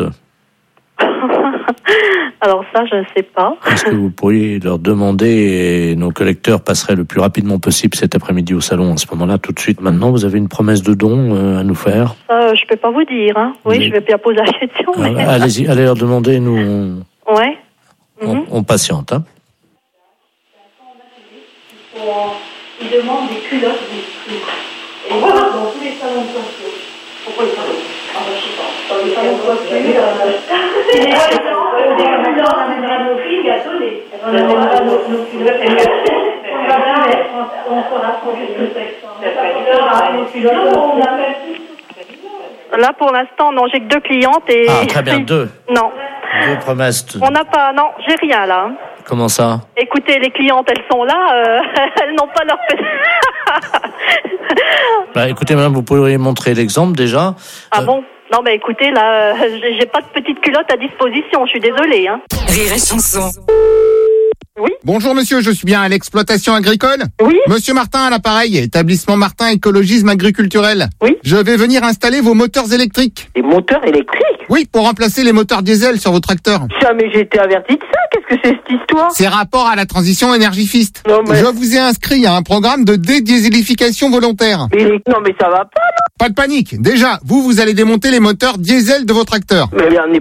Alors ça, je ne sais pas. Est-ce que vous pourriez leur demander et nos collecteurs passeraient le plus rapidement possible cet après-midi au salon à ce moment-là, tout de suite? Maintenant, vous avez une promesse de don à nous faire? Ça, je peux pas vous dire. Hein. Oui, Mais... je vais bien poser la question. Mais... Allez-y, allez leur demander, nous Ouais. on patiente. Hein. ils demandent des culottes d'esprit. Et ils vont dans tous les salons de coiffure. Pourquoi ils parlent? Ah, je sais pas. Dans les salons de coiffure, des culottes, on amènera nos filles à donner. On amènera nos culottes. On saura juste le sexe. Là, pour l'instant, non, j'ai que 2 clientes et... Ah, très bien, 2. Non. 2 promesses. On n'a pas... Non, j'ai rien, là. Comment ça? Écoutez, les clientes, elles sont là, elles n'ont pas leur... Bah, écoutez, madame, vous pourriez montrer l'exemple, déjà. Ah bon? Non, mais écoutez, là, j'ai pas de petite culotte à disposition, je suis désolée, hein. Rire et chanson. Oui. Bonjour monsieur, je suis bien à l'exploitation agricole. Oui. Monsieur Martin à l'appareil, établissement Martin Écologisme Agriculturel. Oui. Je vais venir installer vos moteurs électriques. Des moteurs électriques? Oui, pour remplacer les moteurs diesel sur vos tracteurs. Jamais j'ai été averti de ça, qu'est-ce que c'est cette histoire? C'est rapport à la transition énergifiste. Non, mais... Je vous ai inscrit à un programme de dédiéselification volontaire. Non mais ça va pas, non? Pas de panique. Déjà, vous allez démonter les moteurs diesel de vos tracteurs. Mais on n'est